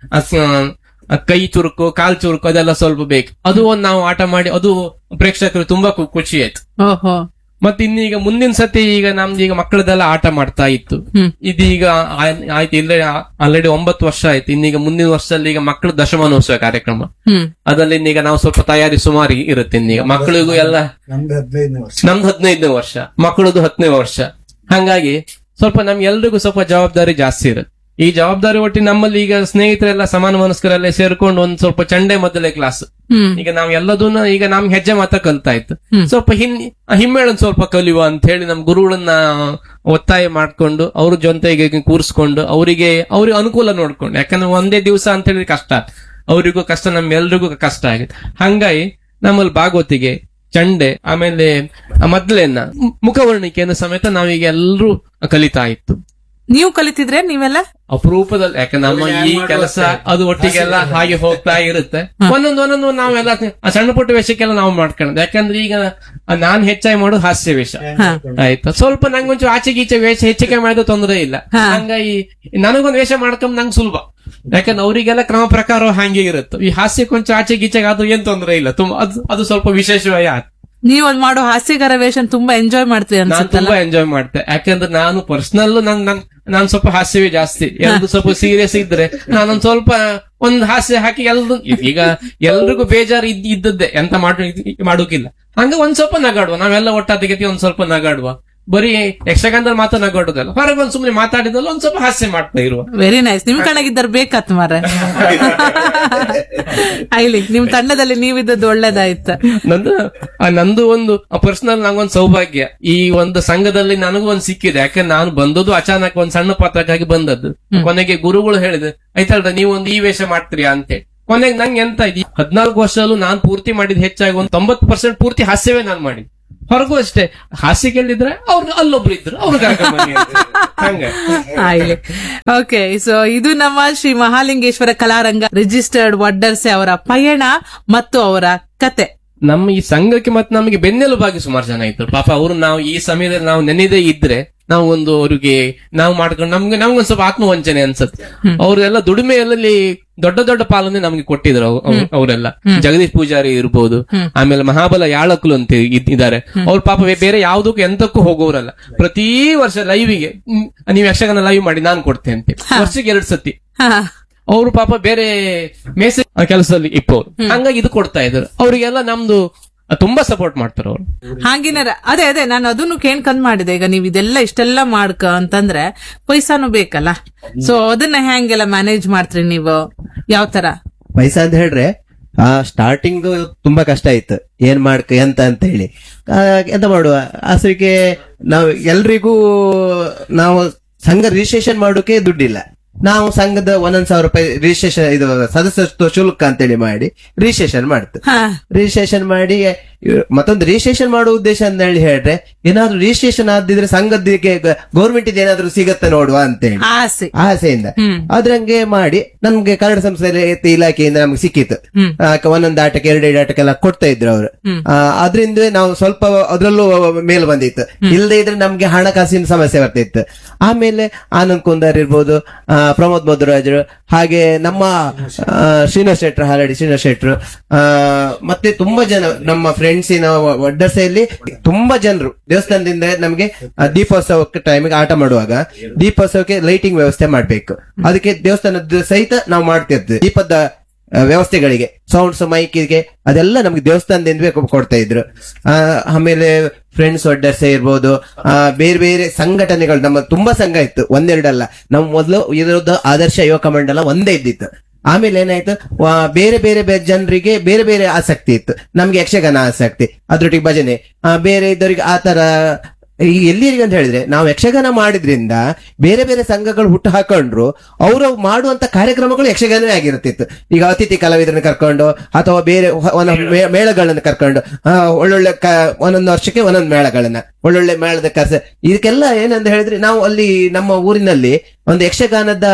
ಕೈ ಚುರುಕು ಕಾಲ್ ಚುರುಕು ಅದೆಲ್ಲ ಸ್ವಲ್ಪ ಬೇಕು. ಅದು ಒಂದು ನಾವು ಆಟ ಮಾಡಿ ಅದು ಪ್ರೇಕ್ಷಕರು ತುಂಬಾ ಖುಷಿ ಆಯ್ತು. ಮತ್ತೆ ಇನ್ನೀಗ ಮುಂದಿನ ಸತಿ ಈಗ ನಮ್ದು ಈಗ ಮಕ್ಕಳದೆಲ್ಲ ಆಟ ಮಾಡ್ತಾ ಇತ್ತು, ಇದೀಗ ಆಯ್ತು ಇಲ್ಲ ಆಲ್ರೆಡಿ ಒಂಬತ್ತು ವರ್ಷ ಆಯ್ತು. ಇನ್ನೀಗ ಮುಂದಿನ ವರ್ಷದಲ್ಲಿ ಈಗ ಮಕ್ಕಳ ದಶಮಾನೋತ್ಸವ ಕಾರ್ಯಕ್ರಮ, ಅದರಲ್ಲಿ ಇನ್ನೀಗ ನಾವು ಸ್ವಲ್ಪ ತಯಾರಿ ಸುಮಾರು ಇರುತ್ತೆ. ಇನ್ನೀಗ ಮಕ್ಕಳಿಗೂ ಎಲ್ಲ ನಮ್ದು ಹದಿನೈದನೇ ವರ್ಷ, ಮಕ್ಕಳದು ಹತ್ತನೇ ವರ್ಷ. ಹಂಗಾಗಿ ಸ್ವಲ್ಪ ನಮ್ಗೆ ಎಲ್ರಿಗೂ ಸ್ವಲ್ಪ ಜವಾಬ್ದಾರಿ ಜಾಸ್ತಿ ಇರುತ್ತೆ. ಈ ಜವಾಬ್ದಾರಿ ಒಟ್ಟಿ ನಮ್ಮಲ್ಲಿ ಈಗ ಸ್ನೇಹಿತರೆಲ್ಲ ಸಮಾನ ಮನಸ್ಕರಲ್ಲೇ ಸೇರ್ಕೊಂಡು ಒಂದ್ ಸ್ವಲ್ಪ ಚಂಡೆ ಮೊದಲೇ ಕ್ಲಾಸ್. ಈಗ ನಾವ್ ಎಲ್ಲದನ್ನ ಈಗ ನಮ್ಗೆ ಹೆಜ್ಜೆ ಮಾತ್ರ ಕಲ್ತಾ ಇತ್ತು, ಸ್ವಲ್ಪ ಹಿನ್ ಹಿಮ್ಮೇಳನ್ ಸ್ವಲ್ಪ ಕಲಿಯುವ ಅಂತ ಹೇಳಿ ನಮ್ ಗುರುಗಳನ್ನ ಒತ್ತಾಯ ಮಾಡ್ಕೊಂಡು ಅವ್ರ ಜೊತೆಗೆ ಕೂರಿಸ್ಕೊಂಡು ಅವರಿಗೆ ಅವ್ರಿಗೆ ಅನುಕೂಲ ನೋಡ್ಕೊಂಡು. ಯಾಕಂದ್ರೆ ಒಂದೇ ದಿವಸ ಅಂತ ಹೇಳಿ ಕಷ್ಟ, ಅವರಿಗೂ ಕಷ್ಟ, ನಮ್ಮೆಲ್ರಿಗೂ ಕಷ್ಟ ಆಗಿದೆ. ಹಂಗಾಗಿ ನಮ್ಮಲ್ಲಿ ಭಾಗವತಿಗೆ, ಚಂಡೆ, ಆಮೇಲೆ ಮೊದಲೇನ ಮುಖವರ್ಣಿಕೆಯನ್ನು ಸಮೇತ ನಾವೀಗ ಎಲ್ರೂ ಕಲಿತಾ ಇತ್ತು. ನೀವು ಕಲಿತಿದ್ರೆ ನೀವೆಲ್ಲ ಅಪರೂಪದಲ್ಲಿ, ಯಾಕಂದ್ರೆ ನಮ್ಮ ಈ ಕೆಲಸ ಅದು ಒಟ್ಟಿಗೆಲ್ಲ ಹಾಗೆ ಹೋಗ್ತಾ ಇರುತ್ತೆ. ಒಂದೊಂದು ಒಂದೊಂದು ನಾವೆಲ್ಲ ಸಣ್ಣ ಪುಟ್ಟ ವೇಷಕ್ಕೆಲ್ಲ ನಾವು ಮಾಡ್ಕೊಳ್ಳೋದು. ಯಾಕಂದ್ರೆ ಈಗ ನಾನ್ ಹೆಚ್ಚಾಗಿ ಮಾಡೋದು ಹಾಸ್ಯ ವೇಷ ಆಯ್ತಾ, ಸ್ವಲ್ಪ ನಂಗೊಂಚು ಆಚೆ ಗೀಚೆ ವೇಷ ಹೆಚ್ಚಿಗೆ ಮಾಡಿದ್ರೆ ತೊಂದರೆ ಇಲ್ಲ. ಹಂಗಾಗಿ ನನಗೊಂದು ವೇಷ ಮಾಡ್ಕೊಂಡ್ ನಂಗೆ ಸುಲಭ, ಯಾಕಂದ್ರೆ ಅವರಿಗೆಲ್ಲ ಕ್ರಮ ಪ್ರಕಾರ ಹಂಗೆ ಇರುತ್ತೆ. ಈ ಹಾಸ್ಯ ಕೊಂಚ ಆಚೆ ಗೀಚೆಗೆ ಆದ್ರೂ ಏನ್ ತೊಂದರೆ ಇಲ್ಲ, ತುಂಬಾ ಅದು ಅದು ಸ್ವಲ್ಪ ವಿಶೇಷವಾಗಿ ಆಯ್ತು. ನೀವು ಒಂದ್ ಮಾಡೋ ಹಾಸ್ಯಗಾರ ವೇಷ ತುಂಬಾ ಎಂಜಾಯ್ ಮಾಡ್ತೀವಿ ನಾನು ತುಂಬಾ ಎಂಜಾಯ್ ಮಾಡ್ತೆ. ಯಾಕಂದ್ರೆ ನಾನು ಪರ್ಸನಲ್ ನನ್ ನಾನ್ ಸ್ವಲ್ಪ ಹಾಸ್ಯವೇ ಜಾಸ್ತಿ. ಎಲ್ರು ಸ್ವಲ್ಪ ಸೀರಿಯಸ್ ಇದ್ರೆ ನಾನೊಂದ್ ಸ್ವಲ್ಪ ಒಂದ್ ಹಾಸ್ಯ ಹಾಕಿ ಎಲ್ರು ಈಗ ಎಲ್ರಿಗೂ ಬೇಜಾರು ಇದ್ ಇದ್ದದ್ದೇ ಎಂತ ಮಾಡ ಮಾಡೋಕಿಲ್ಲ. ಹಂಗ ಒಂದ್ ಸ್ವಲ್ಪ ನಗಾಡುವ, ನಾವೆಲ್ಲ ಒಟ್ಟಾದಗತಿ ಒಂದ್ ಸ್ವಲ್ಪ ನಗಾಡುವ. ಬರೀ ಯಕ್ಷಗಾನದಲ್ಲಿ ಮಾತ್ರ ನಗೋಟದಲ್ಲ, ಹೊರಗೆ ಬಂದು ಸುಮ್ಮನೆ ಮಾತಾಡಿದಲ್ಲ ಒಂದ್ ಸ್ವಲ್ಪ ಹಾಸ್ಯ ಮಾಡ್ತಾ ಇರುವ. Very nice. ನಿಮ್ ಕಣಗಿದ್ದಾರೆ ಬೇಕತ್ ಮಾರ. ಐಲಿ ನಿಮ್ ತಂಡದಲ್ಲಿ ನೀವಿದ್ದದ್ದು ಒಳ್ಳೇದಾಯ್ತು. ನಂದು ಆ ನಂದು ಒಂದು ಪರ್ಸನಲ್ ನಂಗೊಂದು ಸೌಭಾಗ್ಯ, ಈ ಒಂದು ಸಂಘದಲ್ಲಿ ನನಗೂ ಒಂದು ಸಿಕ್ಕಿದೆ. ಯಾಕಂದ್ರೆ ನಾನು ಬಂದದ್ದು ಅಚಾನಕ್ ಒಂದ್ ಸಣ್ಣ ಪಾತ್ರಕ್ಕಾಗಿ ಬಂದದ್ದು. ಕೊನೆಗೆ ಗುರುಗಳು ಹೇಳಿದೆ ಆಯ್ತಲ್ರ ನೀವು ಒಂದು ಈ ವೇಷ ಮಾಡ್ತೀರಾ ಅಂತೇಳಿ. ಕೊನೆಗೆ ನಂಗೆ ಎಂತ ಇದೆ, ಹದಿನಾಲ್ಕು ವರ್ಷದಲ್ಲೂ ನಾನ್ ಪೂರ್ತಿ ಮಾಡಿದ ಹೆಚ್ಚಾಗಿ ಒಂದು ತೊಂಬತ್ತು ಪರ್ಸೆಂಟ್ ಪೂರ್ತಿ ಹಾಸ್ಯವೇ ನಾನು ಮಾಡಿ. ಹೊರಗೂ ಅಷ್ಟೇ ಹಾಸ್ಯ ಕೇಳಿದ್ರೆ ಅವ್ರು ಅಲ್ಲೊಬ್ರು ಇದ್ರು ಅವ್ರಿಗೆ ಹಂಗ. ಓಕೆ, ಸೊ ಇದು ನಮ್ಮ ಶ್ರೀ ಮಹಾಲಿಂಗೇಶ್ವರ ಕಲಾರಂಗ ರಿಜಿಸ್ಟರ್ಡ್ ವಡ್ಡರ್ಸೆ ಅವರ ಪಯಣ ಮತ್ತು ಅವರ ಕತೆ. ನಮ್ಮ ಈ ಸಂಘಕ್ಕೆ ಮತ್ತೆ ನಮಗೆ ಬೆನ್ನೆಲುಬಾಗಿ ಸುಮಾರು ಜನ ಇದ್ರು ಪಾಪ. ಅವರು ನಾವು ಈ ಸಮಯದಲ್ಲಿ ನಾವು ನೆನೆದೇ ಇದ್ರೆ ನಾವು ಒಂದು ಅವ್ರಿಗೆ ನಾವು ಮಾಡ್ಕೊಂಡು ನಮ್ಗೆ ನಮ್ಗೊಂದ್ ಸ್ವಲ್ಪ ಆತ್ಮವಂಚನೆ ಅನ್ಸತ್ತೆ. ಅವ್ರೆಲ್ಲ ದುಡಿಮೆಯಲ್ಲಿ ದೊಡ್ಡ ದೊಡ್ಡ ಪಾಲನೆ ನಮ್ಗೆ ಕೊಟ್ಟಿದ್ರು ಅವರೆಲ್ಲ. ಜಗದೀಶ್ ಪೂಜಾರಿ ಇರ್ಬೋದು, ಆಮೇಲೆ ಮಹಾಬಲ ಯಾಳಕ್ಲು ಅಂತ ಇದ್ದಾರೆ. ಅವ್ರ ಪಾಪ ಬೇರೆ ಯಾವ್ದಕ್ಕೂ ಎಂತಕ್ಕೂ ಹೋಗೋರಲ್ಲ. ಪ್ರತಿ ವರ್ಷ ಲೈವಿಗೆ ನೀವು ಯಕ್ಷಗಾನ ಲೈವ್ ಮಾಡಿ ನಾನ್ ಕೊಡ್ತೇನೆ ಅಂತ ವರ್ಷಕ್ಕೆ ಎರಡ್ ಸತಿ. ಅವರು ಪಾಪ ಬೇರೆ ಮೇಸೆ ಕೆಲಸದಲ್ಲಿ ಇಪ್ಪವ್ರು, ಹಂಗಾಗಿ ಇದು ಕೊಡ್ತಾ ಇದ್ರು. ಅವ್ರಿಗೆಲ್ಲ ನಮ್ದು ತುಂಬಾ ಸಪೋರ್ಟ್ ಮಾಡ್ತಾರೆ ಅವರು. ಹಾಗೇನಾರ ಅದೇ ಅದೇ ನಾನು ಅದನ್ನು ಕೇಳ್ಕೊಂಡ್ ಮಾಡಿದೆ. ಈಗ ನೀವು ಇದೆಲ್ಲ ಇಷ್ಟೆಲ್ಲ ಮಾಡ್ಕ ಅಂತಂದ್ರೆ ಪೈಸಾನು ಬೇಕಲ್ಲ, ಸೊ ಅದನ್ನ ಹೆಂಗೆಲ್ಲ ಮ್ಯಾನೇಜ್ ಮಾಡ್ತೀರಿ ನೀವು? ಯಾವ ತರ ಪೈಸಾ ಅಂತ ಹೇಳ್ರೆ ಆ ಸ್ಟಾರ್ಟಿಂಗ್ ತುಂಬಾ ಕಷ್ಟ ಆಯ್ತು, ಏನ್ ಮಾಡ್ಕ ಎಂತ ಅಂತ ಹೇಳಿ. ಎಂತ ಮಾಡುವ ಅಸಲಿಗೆ ನಾವು ಎಲ್ರಿಗೂ ನಾವು ಸಂಘ ರಿಜಿಸ್ಟ್ರೇಷನ್ ಮಾಡೋಕೆ ದುಡ್ಡಿಲ್ಲ. ನಾವು ಸಂಘದ ಒಂದೊಂದ್ ಸಾವಿರ ರೂಪಾಯಿ ರಿಜಿಸ್ಟ್ರೇಷನ್ ಇದು ಸದಸ್ಯತ್ವ ಶುಲ್ಕ ಅಂತೇಳಿ ಮಾಡಿ ರಿಜಿಸ್ಟ್ರೇಷನ್ ಮಾಡ್ತೇವೆ. ರಿಜಿಸ್ಟ್ರೇಷನ್ ಮಾಡಿ ಮತ್ತೊಂದು ರಿಜಿಸ್ಟ್ರೇಷನ್ ಮಾಡುವ ಉದ್ದೇಶ ಅಂತ ಹೇಳಿ ಹೇಳ್ರೆ ಏನಾದ್ರು ರಿಜಿಸ್ಟ್ರೇಷನ್ ಆದಿದ್ರೆ ಸಂಘದಕ್ಕೆ ಗೌರ್ಮೆಂಟ್ ಇದು ಏನಾದ್ರು ಸಿಗತ್ತೆ ನೋಡುವ ಅಂತೇಳಿ ಆಸೆಯಿಂದ ಅದ್ರಂಗೆ ಮಾಡಿ ನಮ್ಗೆ ಕನ್ನಡ ಸಂಸ್ಕೃತಿ ಇಲಾಖೆಯಿಂದ ನಮ್ಗೆ ಸಿಕ್ಕಿತ್ತು. ಒಂದೊಂದು ಆಟಕ್ಕೆ ಎರಡೆರಡು ಆಟಕ್ಕೆಲ್ಲ ಕೊಡ್ತಾ ಇದ್ರು ಅವರು. ಅದ್ರಿಂದ ನಾವು ಸ್ವಲ್ಪ ಅದ್ರಲ್ಲೂ ಮೇಲ್ ಬಂದಿತ್ತು. ಇಲ್ಲದೆ ಇದ್ರೆ ನಮ್ಗೆ ಹಣಕಾಸಿನ ಸಮಸ್ಯೆ ಬರ್ತಿತ್ತು. ಆಮೇಲೆ ಆನಂದ್ ಕುಂದಾರ್ ಇರ್ಬೋದು, ಪ್ರಮೋದ್ ಮಧುರಾಜರು, ಹಾಗೆ ನಮ್ಮ ಶ್ರೀನಿವಾಸ್ ಶೆಟ್ರು, ಹಾಲಡಿ ಶ್ರೀನಿವಾಸ್ ಶೆಟ್ರು, ಮತ್ತೆ ತುಂಬಾ ಜನ ನಮ್ಮ ಫ್ರೆಂಡ್ಸಿನ ವಡ್ಡರ್ಸೆಯಲ್ಲಿ ತುಂಬಾ ಜನರು ದೇವಸ್ಥಾನದಿಂದ ನಮ್ಗೆ ದೀಪೋತ್ಸವಕ್ಕೆ ಟೈಮಿಗೆ ಆಟ ಮಾಡುವಾಗ ದೀಪೋತ್ಸವಕ್ಕೆ ಲೈಟಿಂಗ್ ವ್ಯವಸ್ಥೆ ಮಾಡ್ಬೇಕು. ಅದಕ್ಕೆ ದೇವಸ್ಥಾನದ ಸಹಿತ ನಾವು ಮಾಡ್ತಿರ್ತೀವಿ. ದೀಪದ ವ್ಯವಸ್ಥೆಗಳಿಗೆ ಸೌಂಡ್ಸ್ ಮೈಕಿಗೆ ಅದೆಲ್ಲ ನಮ್ಗೆ ದೇವಸ್ಥಾನದಿಂದ ಕೊಡ್ತಾ ಇದ್ರು. ಆ ಆಮೇಲೆ ಫ್ರೆಂಡ್ಸ್ ವಡ್ಡರ್ಸೆ ಇರ್ಬೋದು, ಆ ಬೇರೆ ಬೇರೆ ಸಂಘಟನೆಗಳು ನಮ್ಮ ತುಂಬಾ ಸಂಘ ಇತ್ತು, ಒಂದೆರಡಲ್ಲ. ನಮ್ ಮೊದಲು ಇರೋದು ಆದರ್ಶ ಯುವಕ ಮಂಡಲ ಒಂದೇ ಇದ್ದಿತ್ತು. ಆಮೇಲೆ ಏನಾಯ್ತು, ಬೇರೆ ಬೇರೆ ಬೇರೆ ಜನರಿಗೆ ಬೇರೆ ಬೇರೆ ಆಸಕ್ತಿ ಇತ್ತು. ನಮ್ಗೆ ಯಕ್ಷಗಾನ ಆಸಕ್ತಿ, ಅದ್ರೊಟ್ಟಿಗೆ ಭಜನೆ, ಬೇರೆ ಇದ್ದವರಿಗೆ ಆತರ. ಈಗ ಎಲ್ಲಿರಿಗೆ ಅಂತ ಹೇಳಿದ್ರೆ ನಾವು ಯಕ್ಷಗಾನ ಮಾಡಿದ್ರಿಂದ ಬೇರೆ ಬೇರೆ ಸಂಘಗಳು ಹುಟ್ಟು ಹಾಕೊಂಡ್ರು ಅವರು ಮಾಡುವಂತ ಕಾರ್ಯಕ್ರಮಗಳು ಯಕ್ಷಗಾನವೇ ಆಗಿರುತ್ತಿತ್ತು. ಈಗ ಅತಿಥಿ ಕಲಾವಿದರನ್ನ ಕರ್ಕೊಂಡು ಅಥವಾ ಬೇರೆ ಮೇಳಗಳನ್ನ ಕರ್ಕೊಂಡು ಒಳ್ಳೊಳ್ಳೆ ಒಂದೊಂದು ವರ್ಷಕ್ಕೆ ಒಂದೊಂದು ಮೇಳಗಳನ್ನ ಒಳ್ಳೊಳ್ಳೆ ಮೇಳದ ಕಸ ಇದಕ್ಕೆಲ್ಲ ಏನಂತ ಹೇಳಿದ್ರೆ ನಾವು ಅಲ್ಲಿ ನಮ್ಮ ಊರಿನಲ್ಲಿ ಒಂದು ಯಕ್ಷಗಾನದ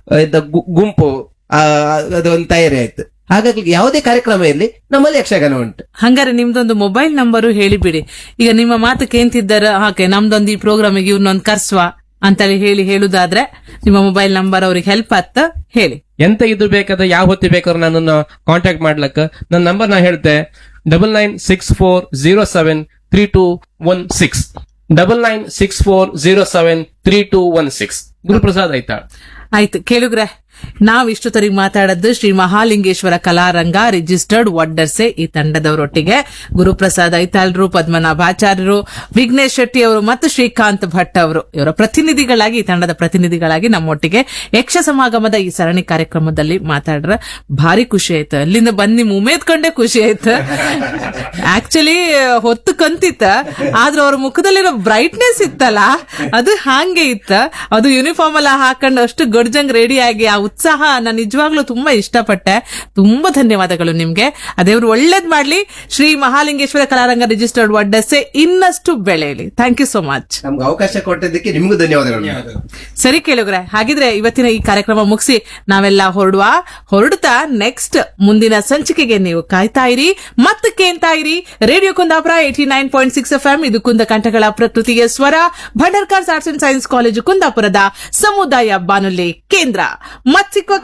ಗುಂಪು ಅದೊಂದು ತಯಾರಿ ಆಯ್ತು. ಹಾಗಾಗಿ ಯಾವುದೇ ಕಾರ್ಯಕ್ರಮ ಇರಲಿ ನಮ್ಮಲ್ಲಿ ಯಕ್ಷಗಾನ ಉಂಟು. ಹಂಗಾರೆ ನಿಮ್ದೊಂದು ಮೊಬೈಲ್ ನಂಬರು ಹೇಳಿಬಿಡಿ. ಈಗ ನಿಮ್ಮ ಮಾತು ಕೇಂತಿದ್ದಾರ ಹಾಗೆ ನಮ್ದೊಂದು ಈ ಪ್ರೋಗ್ರಾಮಿಗೆ ಇವ್ನೊಂದು ಕರ್ಸುವ ಅಂತೇಳಿ ಹೇಳಿ ಹೇಳುದಾದ್ರೆ ನಿಮ್ಮ ಮೊಬೈಲ್ ನಂಬರ್ ಅವ್ರಿಗೆ ಹೆಲ್ಪ್ ಆತ ಹೇಳಿ. ಎಂತ ಇದು ಬೇಕಾದ್ರೆ ಯಾವ ಹೊತ್ತಿ ಬೇಕಾದ್ರೆ ನನ್ನನ್ನು ಕಾಂಟ್ಯಾಕ್ಟ್ ಮಾಡ್ಲಕ್ಕ ನನ್ನ ನಂಬರ್ ನಾ ಹೇಳ್ತೆ double nine six four zero seven three two one six double nine six four zero seven three two one six Guruprasad ಆಯ್ತಾ? ಆಯ್ತು ಕೇಳುಗ್ರೆ, ನಾವ್ ಇಷ್ಟು ತರಿಗೆ ಮಾತಾಡದ್ದು ಶ್ರೀ ಮಹಾಲಿಂಗೇಶ್ವರ ಕಲಾರಂಗ ರಿಜಿಸ್ಟರ್ಡ್ ವಡ್ಡರ್ಸೆ ಈ ತಂಡದವರೊಟ್ಟಿಗೆ ಗುರುಪ್ರಸಾದ್ ಐತಾಳ್ರು, ಪದ್ಮನಾಭಾಚಾರ್ಯರು, ವಿಘ್ನೇಶ್ ಶೆಟ್ಟಿ ಅವರು ಮತ್ತು ಶ್ರೀಕಾಂತ್ ಭಟ್ ಅವರು ಇವರ ಪ್ರತಿನಿಧಿಗಳಾಗಿ ಈ ತಂಡದ ಪ್ರತಿನಿಧಿಗಳಾಗಿ ನಮ್ಮೊಟ್ಟಿಗೆ ಯಕ್ಷ ಸಮಾಗಮದ ಈ ಸರಣಿ ಕಾರ್ಯಕ್ರಮದಲ್ಲಿ ಮಾತಾಡ್ರ ಭಾರಿ ಖುಷಿ ಆಯ್ತು. ಅಲ್ಲಿಂದ ಬಂದ್ ನಿಮ್ ಉಮೇದ್ಕೊಂಡೆ ಖುಷಿ ಆಯ್ತು. ಆಕ್ಚುಲಿ ಹೊತ್ತು ಕಂತಿತ್ತ, ಆದ್ರೆ ಅವ್ರ ಮುಖದಲ್ಲಿರೋ ಬ್ರೈಟ್ನೆಸ್ ಇತ್ತಲ್ಲ ಅದು ಹಾಗೆ ಇತ್ತ. ಅದು ಯೂನಿಫಾರ್ಮ್ ಎಲ್ಲ ಹಾಕೊಂಡು ಅಷ್ಟು ಗಡ್ಜಂಗ್ ರೆಡಿ ಆಗಿ ಆ ಉತ್ಸಾಹ ನಾನು ನಿಜವಾಗ್ಲೂ ತುಂಬಾ ಇಷ್ಟಪಟ್ಟೆ. ತುಂಬಾ ಧನ್ಯವಾದಗಳು ನಿಮ್ಗೆ. ಅದೇವ್ರು ಒಳ್ಳೇದ್ ಮಾಡ್ಲಿ. ಶ್ರೀ ಮಹಾಲಿಂಗೇಶ್ವರ ಕಲಾರಂಗ ರಿಜಿಸ್ಟರ್ಡ್ ವಡ್ಡರ್ಸೆ ಇನ್ನಷ್ಟು ಬೆಳೆಯಲಿ. Thank you so much. ನಮ್ಗೆ ಅವಕಾಶ ಕೊಟ್ಟಿದ್ದಕ್ಕೆ ನಿಮ್ಗೂ ಧನ್ಯವಾದಗಳು. ಸರಿ ಕೇಳುಗ್ರೆ, ಹಾಗಿದ್ರೆ ಇವತ್ತಿನ ಈ ಕಾರ್ಯಕ್ರಮ ಮುಗಿಸಿ ನಾವೆಲ್ಲ ಹೊರಡುವ. ಹೊರಡ್ತಾ ನೆಕ್ಸ್ಟ್ ಮುಂದಿನ ಸಂಚಿಕೆಗೆ ನೀವು ಕಾಯ್ತಾ ಇರಿ ಮತ್ತೆ ಕೇಳ್ತಾ ಇರಿ. Radio Kundapura eighty nine point six F M. ಇದು ಕುಂದ ಕಂಠಗಳ ಪ್ರಕೃತಿಯ ಸ್ವರ. Bhandarkar arts and science college ಕುಂದಾಪುರದ ಸಮುದಾಯ ಬಾನುಲಿ ಕೇಂದ್ರ. ಮತ್ತಿಕ್ಕೋ